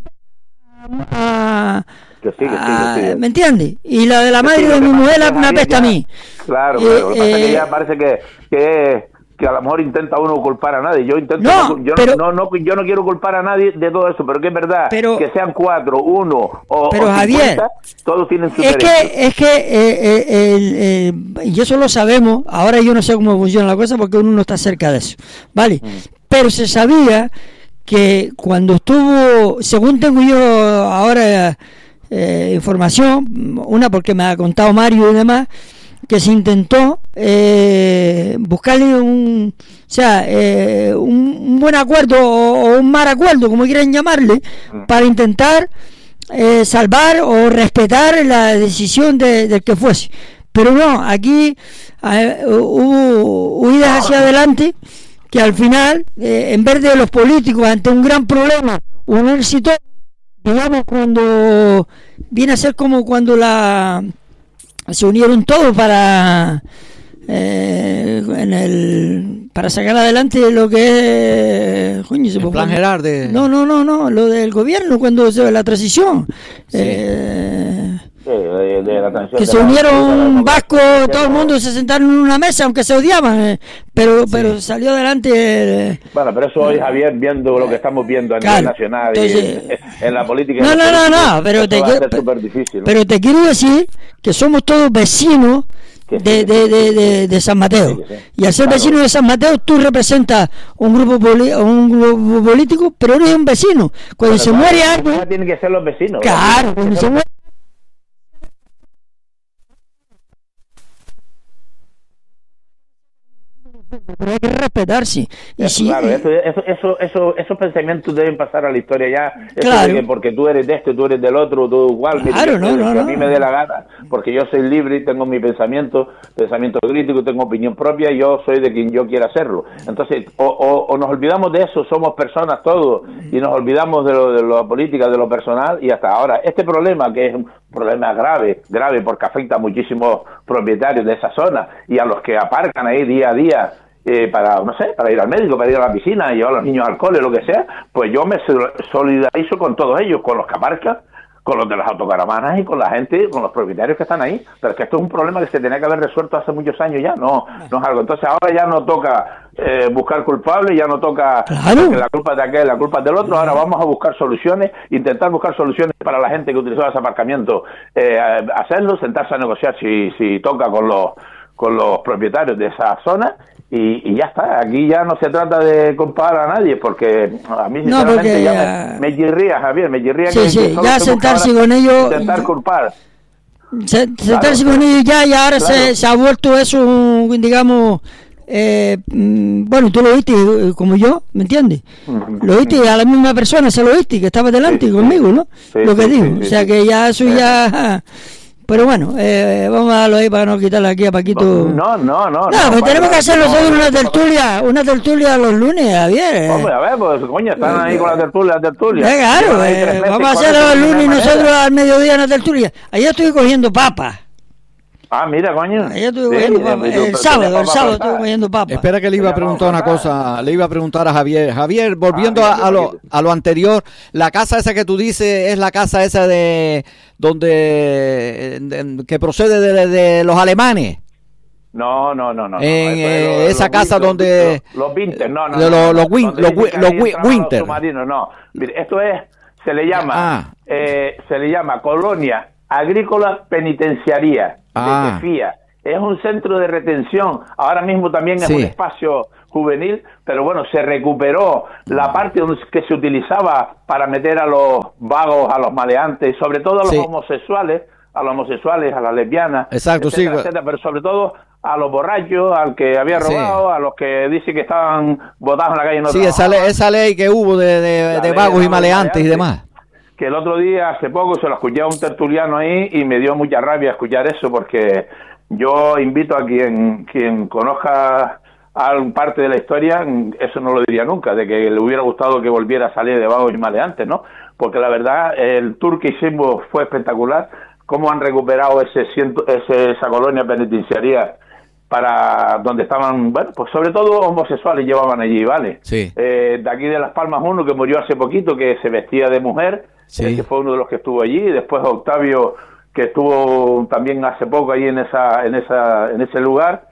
A, que sí, que sí, que sí. ¿Me entiendes? Y la de la madre de mi mujer me apesta a mí. Claro, claro. Lo que pasa es que ya parece que, que, que a lo mejor intenta uno culpar a nadie. Yo intento, no, no, yo, pero, no, no, yo no quiero culpar a nadie de todo eso, pero que es verdad pero, que sean cuatro, uno o, pero, o Javier, cincuenta, todos tienen su es derecho. que es que eh, eh, el, eh, y eso lo sabemos. Ahora yo no sé cómo funciona la cosa porque uno no está cerca de eso, ¿vale? Mm. Pero se sabía que cuando estuvo, según tengo yo ahora eh, información, una porque me ha contado Mario y demás, que se intentó eh, buscarle un, o sea, eh, un, un buen acuerdo o, o un mal acuerdo, como quieran llamarle, para intentar eh, salvar o respetar la decisión de, del que fuese. Pero no, aquí eh, hubo huidas hacia adelante, que al final, eh, en vez de los políticos ante un gran problema, un éxito, digamos, cuando viene a ser como cuando la se unieron todos para eh, en el para sacar adelante lo que es coño, se el plan Gerard de... no no no no lo del gobierno cuando se la transición sí. eh, Sí, de, de la transición que se unieron vasco, todo el mundo se sentaron en una mesa aunque se odiaban, eh, pero sí. pero salió adelante. Eh, bueno, pero eso hoy, Javier, viendo lo que estamos viendo a nivel claro, nacional entonces, y en, en la política. No, no, no, no, pero te, quiero, difícil, ¿no? pero te quiero decir que somos todos vecinos de, de, de, de, de San Mateo. Sí, sí. Y al ser claro. vecino de San Mateo, tú representas un grupo poli- un grupo político, pero eres un vecino. Cuando pero se claro, muere alguien. Tienen que ser los vecinos. Claro, ¿verdad? Cuando se muere. Pero hay que respetarse. Y eso, si, claro, eso, eso, eso, eso, esos pensamientos deben pasar a la historia ya. Eso claro. de que porque tú eres de este, tú eres del otro, tú igual. Claro, no, no, que no. a mí me dé la gana, porque yo soy libre y tengo mi pensamiento, pensamiento crítico, tengo opinión propia, y yo soy de quien yo quiera hacerlo. Entonces, o, o, o nos olvidamos de eso, somos personas todos, y nos olvidamos de lo de la política, de lo personal, y hasta ahora. Este problema, que es un problema grave, grave, porque afecta a muchísimos propietarios de esa zona, y a los que aparcan ahí día a día, Eh, para, no sé, para ir al médico, para ir a la piscina, llevar a los niños al cole, lo que sea, pues yo me solidarizo con todos ellos, con los que aparcan, con los de las autocaravanas y con la gente, con los propietarios que están ahí. Pero es que esto es un problema que se tenía que haber resuelto hace muchos años ya, no, no es algo. Entonces ahora ya no toca eh, buscar culpables, ya no toca claro. que la culpa es de aquel, la culpa es del otro. Ahora vamos a buscar soluciones, intentar buscar soluciones para la gente que utilizó ese aparcamiento, eh, hacerlo, sentarse a negociar si, si toca con los con los propietarios de esa zona. Y, y ya está, aquí ya no se trata de comparar a nadie, porque a mí sinceramente no, porque, ya me, me chirría, Javier, me chirría sí, que, sí, que solo ya sentarse con ellos, intentar culpar. Se, sentarse claro, con ellos ya, y ahora claro. se, se ha vuelto eso, digamos, eh, bueno, tú lo viste como yo, ¿me entiendes? Uh-huh. Lo viste a la misma persona, se lo viste, que estaba delante sí, conmigo, ¿no? Sí, lo que sí, digo, sí, o sea sí, que ya eso sí. ya... Pero bueno, eh, vamos a darlo ahí para no quitarle aquí a Paquito. No, no, no. No, no pero tenemos que hacer nosotros no, una tertulia, una tertulia los lunes, Javier. Hombre, a ver, pues coño, están ahí con la tertulia, la tertulia. Eh, claro, eh, vamos a hacer los lunes nosotros al mediodía una tertulia. Ayer estoy cogiendo papas. Ah, mira, coño. Yo estuve cogiendo Sí, papa. yo- El yo- sábado, yo- el sábado papa- estuve cogiendo papa. Espera que le iba a preguntar una cosa, le iba a preguntar a Javier. Javier, volviendo Ah, a, mira, a lo, poquito. a lo anterior, la casa esa que tú dices es la casa esa de donde de- que procede de, de los alemanes. No, no, no, no. no, En, eso es eh, lo- esa los casa Win- donde- Los, los Winter, no, no. de no, los- no, los Win- donde los dicen Win- que los ahí Win- entraban los Winter. submarinos, no. Mire, esto es, se le llama, Ah. eh, se le llama Colonia Agrícola Penitenciaria Ah. de Tefía. Es un centro de retención. Ahora mismo también es Sí. un espacio juvenil, pero bueno, se recuperó la parte donde, que se utilizaba para meter a los vagos, a los maleantes, y sobre todo a los Sí. homosexuales, a los homosexuales, a las lesbianas, Exacto, sí. etcétera, etcétera, pero sobre todo a los borrachos, al que había Sí. robado, a los que dice que estaban botados en la calle y no Sí, esa, trabajaban. ley- esa ley que hubo de, de- La de ley vagos de y maleantes y demás. Que el otro día, hace poco, se lo escuché a un tertuliano ahí y me dio mucha rabia escuchar eso, porque yo invito a quien, quien conozca a parte de la historia, eso no lo diría nunca, de que le hubiera gustado que volviera a salir de vagos y maleantes, ¿no? Porque la verdad, el tour que hicimos fue espectacular, cómo han recuperado ese, ciento, ese esa colonia penitenciaria para donde estaban, bueno, pues sobre todo homosexuales llevaban allí, ¿vale? Sí. Eh, de aquí de Las Palmas uno que murió hace poquito, que se vestía de mujer, Sí. ese fue uno de los que estuvo allí, después Octavio, que estuvo también hace poco ahí en esa, en esa, en ese lugar,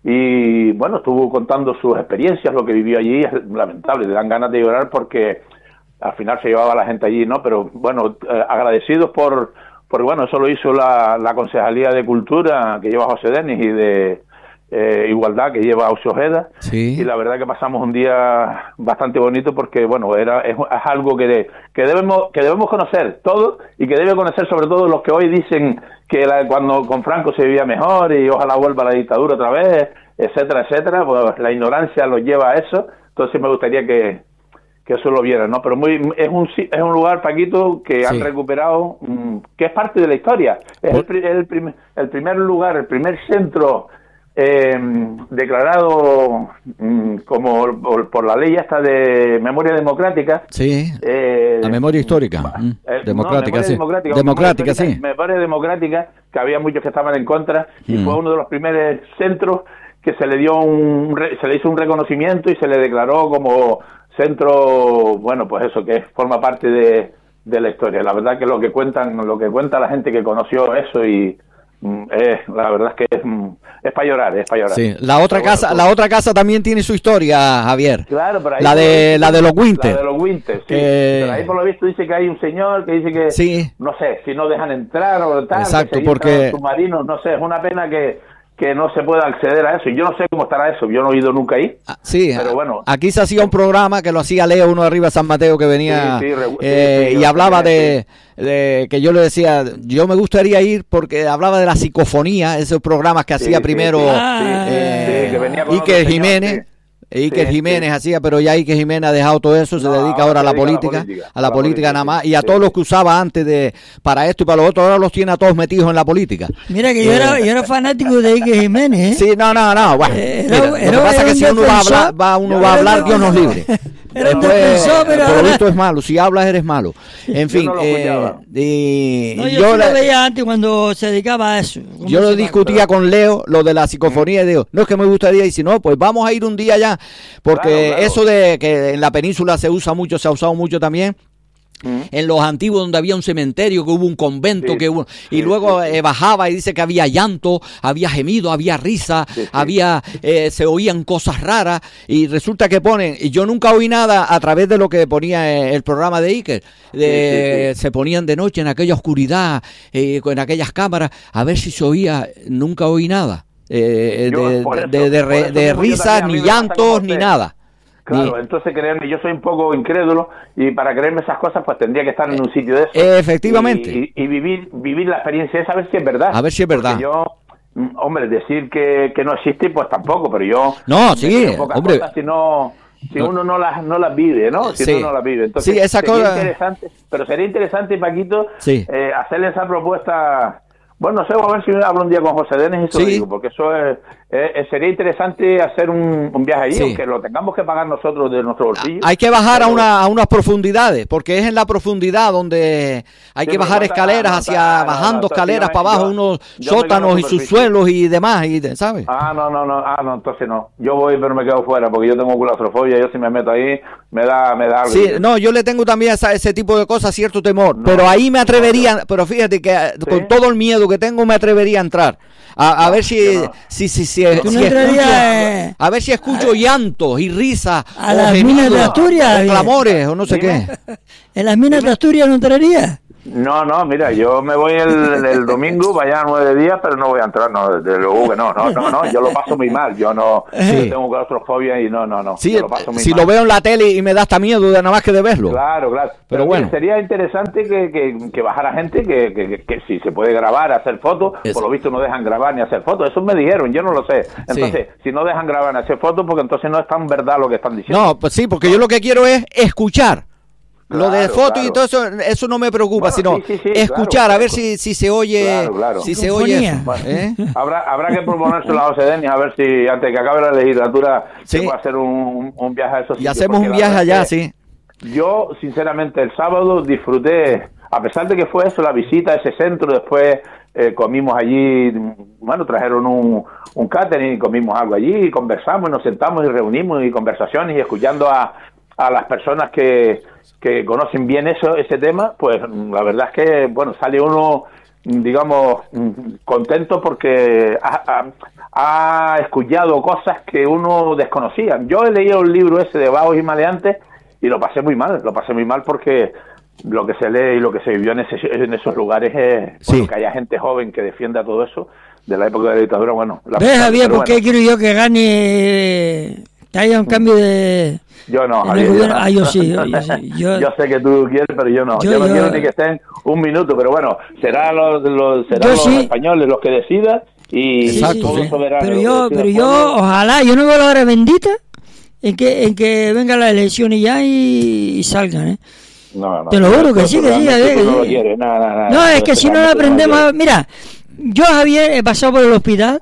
y bueno, estuvo contando sus experiencias, lo que vivió allí, es lamentable, te dan ganas de llorar porque al final se llevaba a la gente allí, ¿no? Pero bueno, eh, agradecidos por, por, bueno, eso lo hizo la, la Concejalía de Cultura que lleva José Denis y de eh, Igualdad que lleva Auxio Ojeda. Sí. Y la verdad que pasamos un día bastante bonito porque, bueno, era es, es algo que, de, que debemos que debemos conocer todos y que debe conocer sobre todo los que hoy dicen que la, cuando con Franco se vivía mejor y ojalá vuelva la dictadura otra vez, etcétera, etcétera. Pues la ignorancia los lleva a eso. Entonces me gustaría que que eso lo vieran, ¿no? Pero muy es un es un lugar, Paquito, que Sí. han recuperado, mmm, que es parte de la historia. Es el, pri- el, prim- el primer lugar, el primer centro eh, declarado mmm, como por, por la ley esta de memoria democrática. Sí. Eh, La memoria histórica. Mm. eh, Democrática, no, memoria sí. democrática, Democrática, memoria sí. Memoria democrática, que había muchos que estaban en contra, y Mm. fue uno de los primeros centros que se le dio un, re- se le hizo un reconocimiento y se le declaró como centro, bueno, pues eso, que forma parte de, de la historia. La verdad que lo que cuentan, lo que cuenta la gente que conoció eso y mm, es, la verdad es que es, mm, es para llorar, es para llorar. Sí. La otra Pero casa, bueno, la otra casa también tiene su historia, Javier. Claro, pero ahí La por de- lo visto- la de los Winter. La de los Winter, sí. Que- Pero ahí por lo visto dice que hay un señor que dice que, Sí. no sé, si no dejan entrar o tal, Exacto, que se porque- entran submarinos, no sé, es una pena que, que no se pueda acceder a eso. Y yo no sé cómo estará eso, yo no he ido nunca ahí. Ah, sí, Pero bueno. aquí se hacía un programa que lo hacía Leo, uno de arriba de San Mateo, que venía Sí, sí, re- eh, sí, sí, y yo hablaba también, de, de que yo le decía, yo me gustaría ir porque hablaba de la psicofonía, esos programas que Sí, hacía sí, primero sí, Ah, sí, eh, sí, que venía con Iker otro señor, Jiménez. sí. Iker Sí, Jiménez sí. hacía, pero ya Iker Jiménez ha dejado todo eso, se No, dedica ahora ahora a se la dedica a la política, política, a la política nada más, y a sí, todos sí. los que usaba antes de para esto y para lo otro, ahora los tiene a todos metidos en la política. Mira que yo era, yo era fanático de Iker Jiménez, ¿eh? Sí, no, no, no, bueno, Eh, mira, era- lo que era- pasa es era que un si uno va a defensor. hablar, va, uno Yo va a era hablar, un Dios nos libre. Era un Después, defensor, pero por lo ahora- visto es malo, si hablas eres malo. En fin, no lo eh, escuchaba. y No, yo, yo, sí la- lo veía antes cuando se dedicaba a eso. ¿Cómo yo se lo llama? discutía con Leo, lo de la psicofonía, y digo, no es que me gustaría, y si no, pues vamos a ir un día allá, porque Claro, claro. eso de que en la península se usa mucho, se ha usado mucho también. Mm. En los antiguos donde había un cementerio, que hubo un convento, Sí, que hubo, y sí, luego sí, sí. eh, bajaba y dice que había llanto, había gemido, había risa, Sí, sí. había eh, se oían cosas raras, y resulta que ponen, y yo nunca oí nada a través de lo que ponía eh, el programa de Iker, de, Sí, sí, se ponían de noche en aquella oscuridad, eh, con aquellas cámaras, a ver si se oía, nunca oí nada. eh, Yo, de, por de, eso- de- de por re- eso de mismo yo risas, también, a mí ni me pasa como llantos, ni usted. nada. Claro, Ni- entonces créanme, yo soy un poco incrédulo y para creerme esas cosas pues tendría que estar en un sitio de eso. Eh, efectivamente. Y, y- y vivir vivir la experiencia esa, a ver si es verdad. A ver si es verdad. Porque yo, mm, hombre, decir que, que no existe pues tampoco, pero yo... No, me sí, creo pocas hombre. cosas si no... Si No. uno no las no las vive, ¿no? Si Sí. uno no las vive. Entonces, Sí, esa sería cosa- interesante, pero sería interesante, Paquito, Sí. eh, hacerle esa propuesta. Bueno, no sé, a ver si hablo un día con José Denis y se lo Sí. digo, porque eso es, Eh, eh, sería interesante hacer un, un viaje allí, Sí. aunque lo tengamos que pagar nosotros de nuestro bolsillo. Hay que bajar pero, a, una, a unas profundidades, porque es en la profundidad donde hay Sí, que pero bajar no está- escaleras no hacia, está- no, bajando no, escaleras yo- para abajo, yo- unos yo me sótanos quedo y en sus superficie. suelos y demás, y, ¿sabes? Ah, no, no, no, ah, no, entonces no. Yo voy, pero me quedo fuera, porque yo tengo claustrofobia, yo si me meto ahí, me da, me da algo. Sí, no, yo le tengo también esa, ese tipo de cosas, cierto temor, No, pero ahí me atrevería, no, pero fíjate que eh, con todo el miedo que tengo me atrevería a entrar, a, a No, ver si, yo no. si, si, si, ¿Tú si no escucho, entrarías, eh, a ver si escucho llantos y risas, a o las gemidos, minas de Asturias? o clamores, o no sé Dime. qué. ¿En las minas de Asturias no entraría? No, no, mira, yo me voy el, el domingo, vaya nueve días, pero no voy a entrar, no, desde luego que no, no, no, no, yo lo paso muy mal, yo no, Sí. yo tengo claustrofobia y no, no, no, Sí, yo lo paso muy si mal. lo veo en la tele y me da hasta miedo de nada más que de verlo. Claro, claro. Pero, bueno. mire, sería interesante que, que, que bajara gente, que, que, que, que si se puede grabar, hacer fotos, Eso. por lo visto no dejan grabar ni hacer fotos, eso me dijeron, yo no lo sé. Entonces, si no dejan grabar ni hacer fotos, porque entonces no es tan verdad lo que están diciendo. No, pues sí, porque yo lo que quiero es escuchar. Lo de Claro, fotos y claro. todo eso, eso no me preocupa, Bueno, sino sí, sí, sí, escuchar, claro, a ver claro. si, si se oye, Claro, claro. si se Sinfonía. oye eso, Bueno, ¿eh? habrá, habrá que proponérselo a Ocedeni a ver si antes que acabe la legislatura Sí. se puede hacer un, un viaje a esos Y sitios, hacemos porque un la viaje verdad allá, es que sí. Yo, sinceramente, el sábado disfruté, a pesar de que fue eso, la visita a ese centro, después eh, comimos allí, bueno, trajeron un, un catering y comimos algo allí, y conversamos, y nos sentamos y reunimos y conversaciones y escuchando a, a las personas que, que conocen bien eso, ese tema, pues la verdad es que, bueno, sale uno, digamos, contento porque ha, ha, ha escuchado cosas que uno desconocía. Yo he leído el libro ese de Vagos y Maleantes y lo pasé muy mal, lo pasé muy mal porque lo que se lee y lo que se vivió en, ese, en esos lugares es, Sí. bueno, que haya gente joven que defienda todo eso de la época de la dictadura, bueno. La ¿Ves, Javier, pero por qué bueno, quiero yo que gane, que haya un cambio de... yo no, en el Javier, yo gobierno? no. Ah, yo sí, yo, yo sí. Yo, Yo sé que tú quieres, pero yo no. Yo- Yo, no yo- quiero ni que estén un minuto, pero bueno, será los, los, serán Yo los sí. españoles los que decidan y sí, Exacto, sí, todo sí. soberano. pero lo yo, que pero decida el yo, pueblo. ojalá, yo no veo la hora bendita en que, en que vengan las elecciones ya y, y salgan, ¿eh? No, no, Te lo juro que eso sí, que sí, realmente Javier, tú que no sí. lo quieres, nada, nada, nada. No, es Eso que si no lo realmente aprendemos... quieres. Mira, yo, Javier, he pasado por el hospital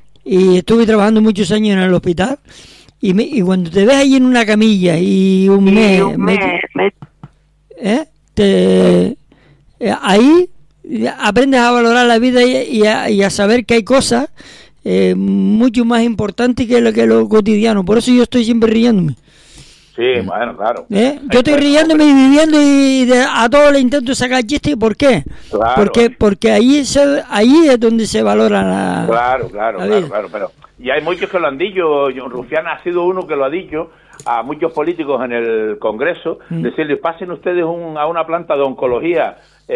y estuve trabajando muchos años en el hospital y, me, y cuando te ves ahí en una camilla y un mes... meti- ¿eh? Te, eh, ahí aprendes a valorar la vida y, y, a, y a saber que hay cosas eh, mucho más importantes que lo, que lo cotidiano. Por eso yo estoy siempre riéndome. Sí, bueno, claro. ¿eh? Hay Yo estoy cosas, riéndome y viviendo y de- a todos le intento sacar chiste. ¿Por qué? Claro. Porque porque ahí se, ahí es donde se valora la... Claro, claro, la claro, vida. claro, pero y hay muchos que lo han dicho. John Rufián ha sido uno que lo ha dicho a muchos políticos en el Congreso, Mm. decirles, pasen ustedes un, a una planta de oncología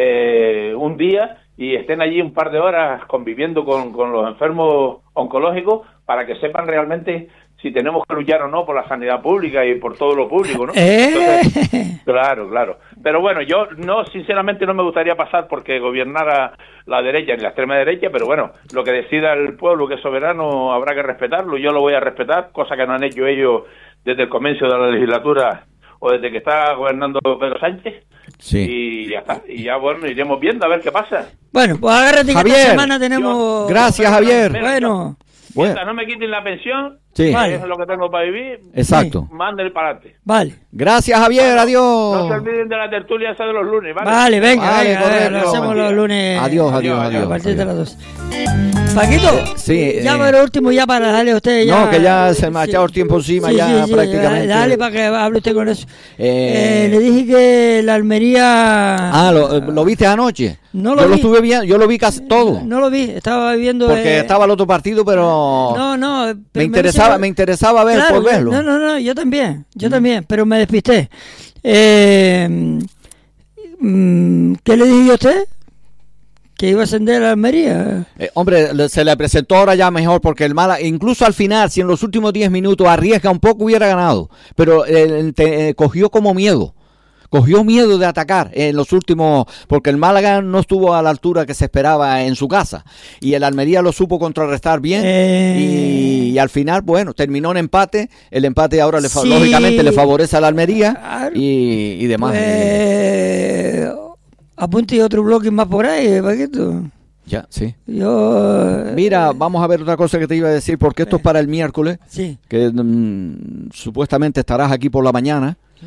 eh, un día y estén allí un par de horas conviviendo con, con los enfermos oncológicos para que sepan realmente si tenemos que luchar o no por la sanidad pública y por todo lo público, ¿no? Eh. Entonces, claro, claro. Pero bueno, yo no, sinceramente no me gustaría pasar porque gobernara la derecha ni la extrema derecha, pero bueno, lo que decida el pueblo que es soberano habrá que respetarlo, yo lo voy a respetar, cosa que no han hecho ellos desde el comienzo de la legislatura o desde que está gobernando Pedro Sánchez. Sí. Y ya está, y ya bueno, iremos viendo a ver qué pasa. Bueno, pues agárrate que Javier, esta semana tenemos... Gracias, Javier. Bueno, Bueno. Mientras no me quiten la pensión, Sí. Vale. eso es lo que tengo para vivir, Exacto. mándenle para adelante. vale. Gracias, Javier, No se adiós. olviden de la tertulia esa de los lunes, ¿vale? Vale, venga, Vale, venga, correcto. lo hacemos los lunes. Adiós, adiós, Adiós, adiós. A partir de adiós. las dos. Paquito, Sí, ya eh, para lo último, ya para darle a usted. Ya, No, que ya se me ha echado el tiempo encima, ya prácticamente. Dale para que hable usted con eso. Eh, Eh, le dije que la Almería. Ah, ¿lo, lo viste anoche? No lo yo lo vi. estuve viendo, yo lo vi casi todo. No lo vi, estaba viendo. Porque eh, estaba el otro partido, pero No, no. pero me interesaba, dice- me interesaba ver Claro, por verlo. No, no, no, yo también, yo también, pero me despisté. Eh, mm, ¿Qué le dije yo a usted? Que iba a ascender a la Almería. Eh, hombre, le- se le presentó ahora ya mejor porque el Málaga, incluso al final, si en los últimos diez minutos arriesga un poco, hubiera ganado. Pero eh, te- eh, cogió como miedo. Cogió miedo de atacar en los últimos, porque el Málaga no estuvo a la altura que se esperaba en su casa. Y el Almería lo supo contrarrestar bien. Eh. Y, y al final, bueno, terminó en empate. El empate ahora, le fa- Sí. lógicamente, le favorece a la Almería Claro. y, y demás. Pues, apunte otro bloque más por ahí, Paquito. Ya, sí. Yo... Mira, vamos a ver otra cosa que te iba a decir, porque esto es para el miércoles, sí. que mm, supuestamente estarás aquí por la mañana. Sí.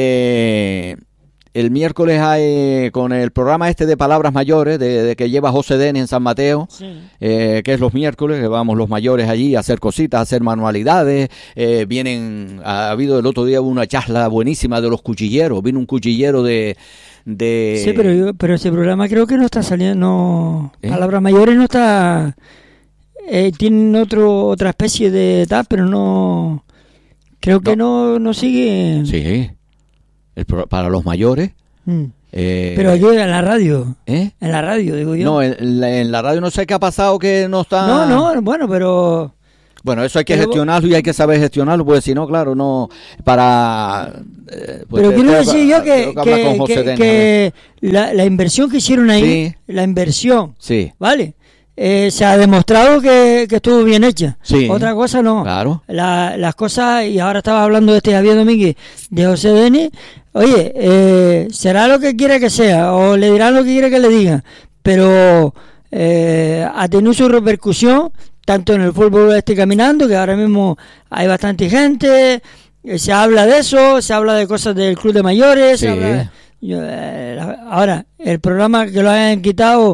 Eh, el miércoles hay con el programa este de Palabras Mayores, de, de que lleva José Deni en San Mateo, sí. eh, que es los miércoles, que vamos los mayores allí a hacer cositas, a hacer manualidades. Eh, vienen, ha habido el otro día una charla buenísima de los cuchilleros, vino un cuchillero de... de... Sí, pero, yo, pero ese programa creo que no está saliendo, no, ¿Eh? Palabras Mayores no está... Eh, tienen otro otra especie de tal, pero no... Creo que no, no, no sigue... Sí, el pro, para los mayores... Mm. Eh, pero aquí en la radio, ¿eh? En la radio, digo yo. No, en la, en la radio no sé qué ha pasado, que no está... No, no, bueno, pero... Bueno, eso hay que pero, gestionarlo y hay que saber gestionarlo, porque si no, claro, no... Para... Eh, pues pero quiero decir yo que, que, que, que, que la, la inversión que hicieron ahí, sí. la inversión, sí. ¿vale? Eh, se ha demostrado que, que estuvo bien hecha. Sí. Otra cosa no. Claro. La, las cosas, y ahora estaba hablando de este Javier Domínguez, de José Deni. Oye, eh, será lo que quiera que sea, o le dirán lo que quiera que le digan, pero eh, ha tenido su repercusión, tanto en el fútbol este caminando, que ahora mismo hay bastante gente, eh, se habla de eso, se habla de cosas del club de mayores, sí. se habla, yo, eh, ahora, el programa que lo hayan quitado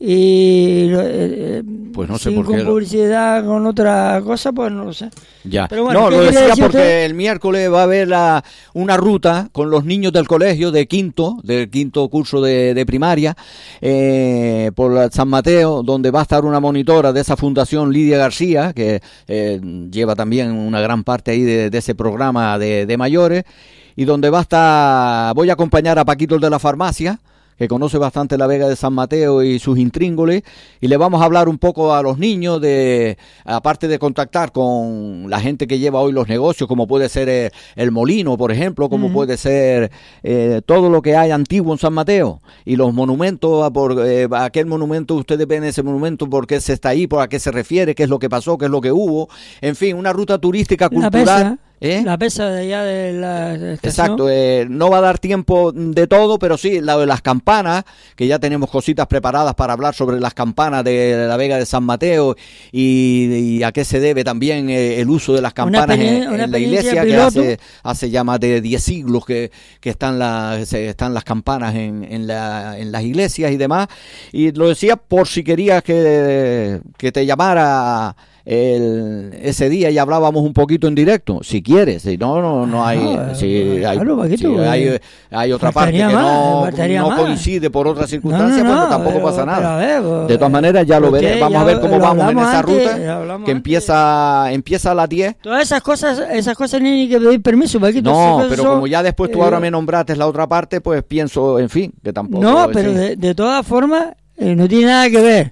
y eh, pues no sé sin por qué con publicidad con otra cosa, pues no lo sé. Ya. Pero bueno, no, lo decía porque usted? El miércoles va a haber la, una ruta con los niños del colegio de quinto, del quinto curso de, de primaria, eh, por San Mateo, donde va a estar una monitora de esa fundación, Lidia García, que eh, lleva también una gran parte ahí de, de ese programa de, de mayores, y donde va a estar, voy a acompañar a Paquito de la farmacia, que conoce bastante la Vega de San Mateo y sus intríngulis, y le vamos a hablar un poco a los niños, de aparte de contactar con la gente que lleva hoy los negocios, como puede ser eh, el molino, por ejemplo, como uh-huh. puede ser eh, todo lo que hay antiguo en San Mateo, y los monumentos, a por eh, a aquel monumento, ustedes ven ese monumento, por qué se está ahí, por a qué se refiere, qué es lo que pasó, qué es lo que hubo, en fin, una ruta turística cultural. ¿Eh? La pesa de allá de la estación. Exacto, eh, no va a dar tiempo de todo, pero sí, la de las campanas, que ya tenemos cositas preparadas para hablar sobre las campanas de la Vega de San Mateo y, y a qué se debe también eh, el uso de las campanas en, en la iglesia, que hace, hace ya más de diez siglos que, que están, la, están las campanas en, en, la, en las iglesias y demás. Y lo decía por si querías que, que te llamara El, ese día y hablábamos un poquito en directo, si quieres, si no, no, no hay, ah, si hay, claro, Paquito, si hay, hay otra parte que no, no coincide por otras circunstancias, no, no, no, pues tampoco pero, pasa nada. Ver, pues, de todas maneras ya lo veré, vamos a ver cómo vamos en esa antes, ruta que empieza antes. empieza a las diez. Todas esas cosas, esas cosas ni que pedir permiso, Paquito. No, pero son, como ya después tú eh, ahora me nombraste la otra parte, pues pienso, en fin, que tampoco. No, pero de, de todas formas eh, no tiene nada que ver.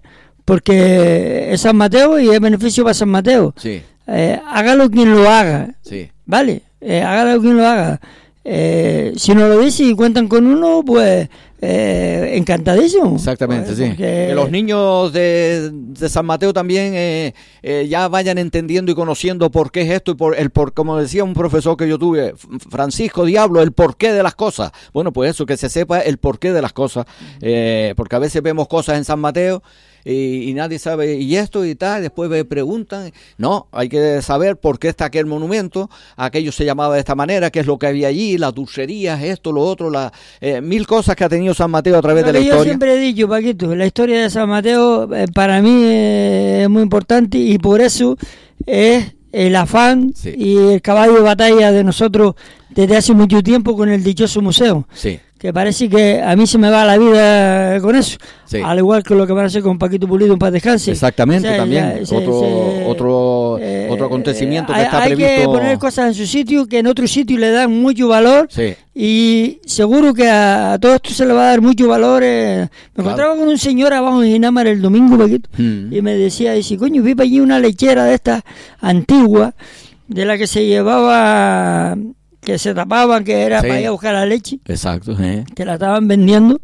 Porque es San Mateo y es beneficio para San Mateo. Sí. Eh, hágalo quien lo haga. Sí. ¿Vale? Eh, hágalo quien lo haga. Eh, si no lo dice y cuentan con uno, pues eh, encantadísimo. Exactamente, pues, sí. Porque... Que los niños de, de San Mateo también eh, eh, ya vayan entendiendo y conociendo por qué es esto y por el por, como decía un profesor que yo tuve, Francisco Diablo, el porqué de las cosas. Bueno, pues eso, que se sepa el porqué de las cosas, eh, porque a veces vemos cosas en San Mateo y, y nadie sabe, y esto y tal, después me preguntan, no, hay que saber por qué está aquel monumento, aquello se llamaba de esta manera, qué es lo que había allí, las dulcerías, esto, lo otro, la, eh, mil cosas que ha tenido San Mateo a través lo de la historia. Yo siempre he dicho, Paquito, la historia de San Mateo eh, para mí eh, es muy importante y por eso es el afán sí. y el caballo de batalla de nosotros desde hace mucho tiempo con el dichoso museo. Sí. Que parece que a mí se me va la vida con eso, sí. al igual que lo que parece con Paquito Pulido en paz descanse. Exactamente, o sea, también ya, otro se, otro eh, otro acontecimiento que hay, está hay previsto. Hay que poner cosas en su sitio que en otro sitio le dan mucho valor, sí. y seguro que a, a todo esto se le va a dar mucho valor. Eh. Me claro. encontraba con un señor abajo en Ginámar el domingo, Paquito, mm. y me decía, dice, coño, vi para allí una lechera de estas antiguas, de la que se llevaba... que se tapaban, que era sí. para ir a buscar la leche. Exacto. ¿eh? Que la estaban vendiendo.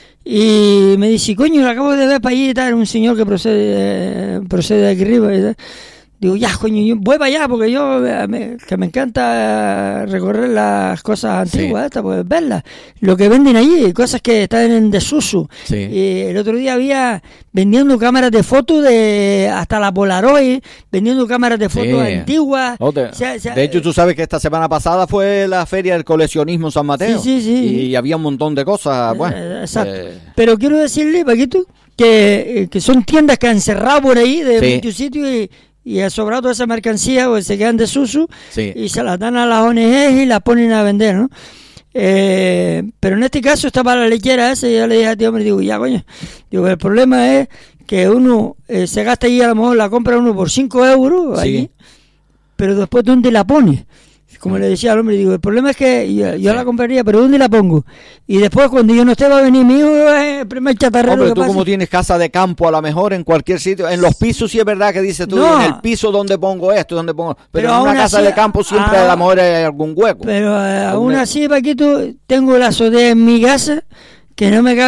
Y me dice, coño, la acabo de ver para allí y tal, un señor que procede, procede de aquí arriba. Y tal. Digo, ya, coño, yo voy para allá porque yo, me, que me encanta recorrer las cosas antiguas, sí. estas, pues verlas. Lo que venden allí, cosas que están en desuso. Sí. Y el otro día había vendiendo cámaras de fotos de hasta la Polaroid, vendiendo cámaras de fotos sí. antiguas. Oh, de, o sea, o sea, de hecho, tú sabes que esta semana pasada fue la feria del coleccionismo en San Mateo. Sí, sí, sí. Y había un montón de cosas. Bueno, eh, exacto. Eh, Pero quiero decirle, Paquito, que, que son tiendas que han cerrado por ahí de sí. muchos sitios y, y ha sobrado toda esa mercancía, pues se quedan desuso sí. y se las dan a las O N G y las ponen a vender, ¿no? Eh, pero en este caso estaba la lechera esa y yo le dije a ti, hombre, digo, ya, coño, digo, el problema es que uno eh, se gasta allí, a lo mejor la compra uno por cinco euros allí, sí. pero después ¿dónde la pone? Como le decía al hombre, digo, el problema es que yo, yo sí. la compraría, pero ¿dónde la pongo? Y después cuando yo no esté va a venir mi hijo, eh, el primer chatarrero. Hombre, que tú pase. Como tienes casa de campo a lo mejor en cualquier sitio, en los pisos sí es verdad que dices tú, no. en el piso donde pongo esto, donde pongo, pero, pero en una casa así, de campo siempre a, a lo mejor hay algún hueco. Pero eh, aún así, Paquito, tengo la azotea en mi casa que no me cabe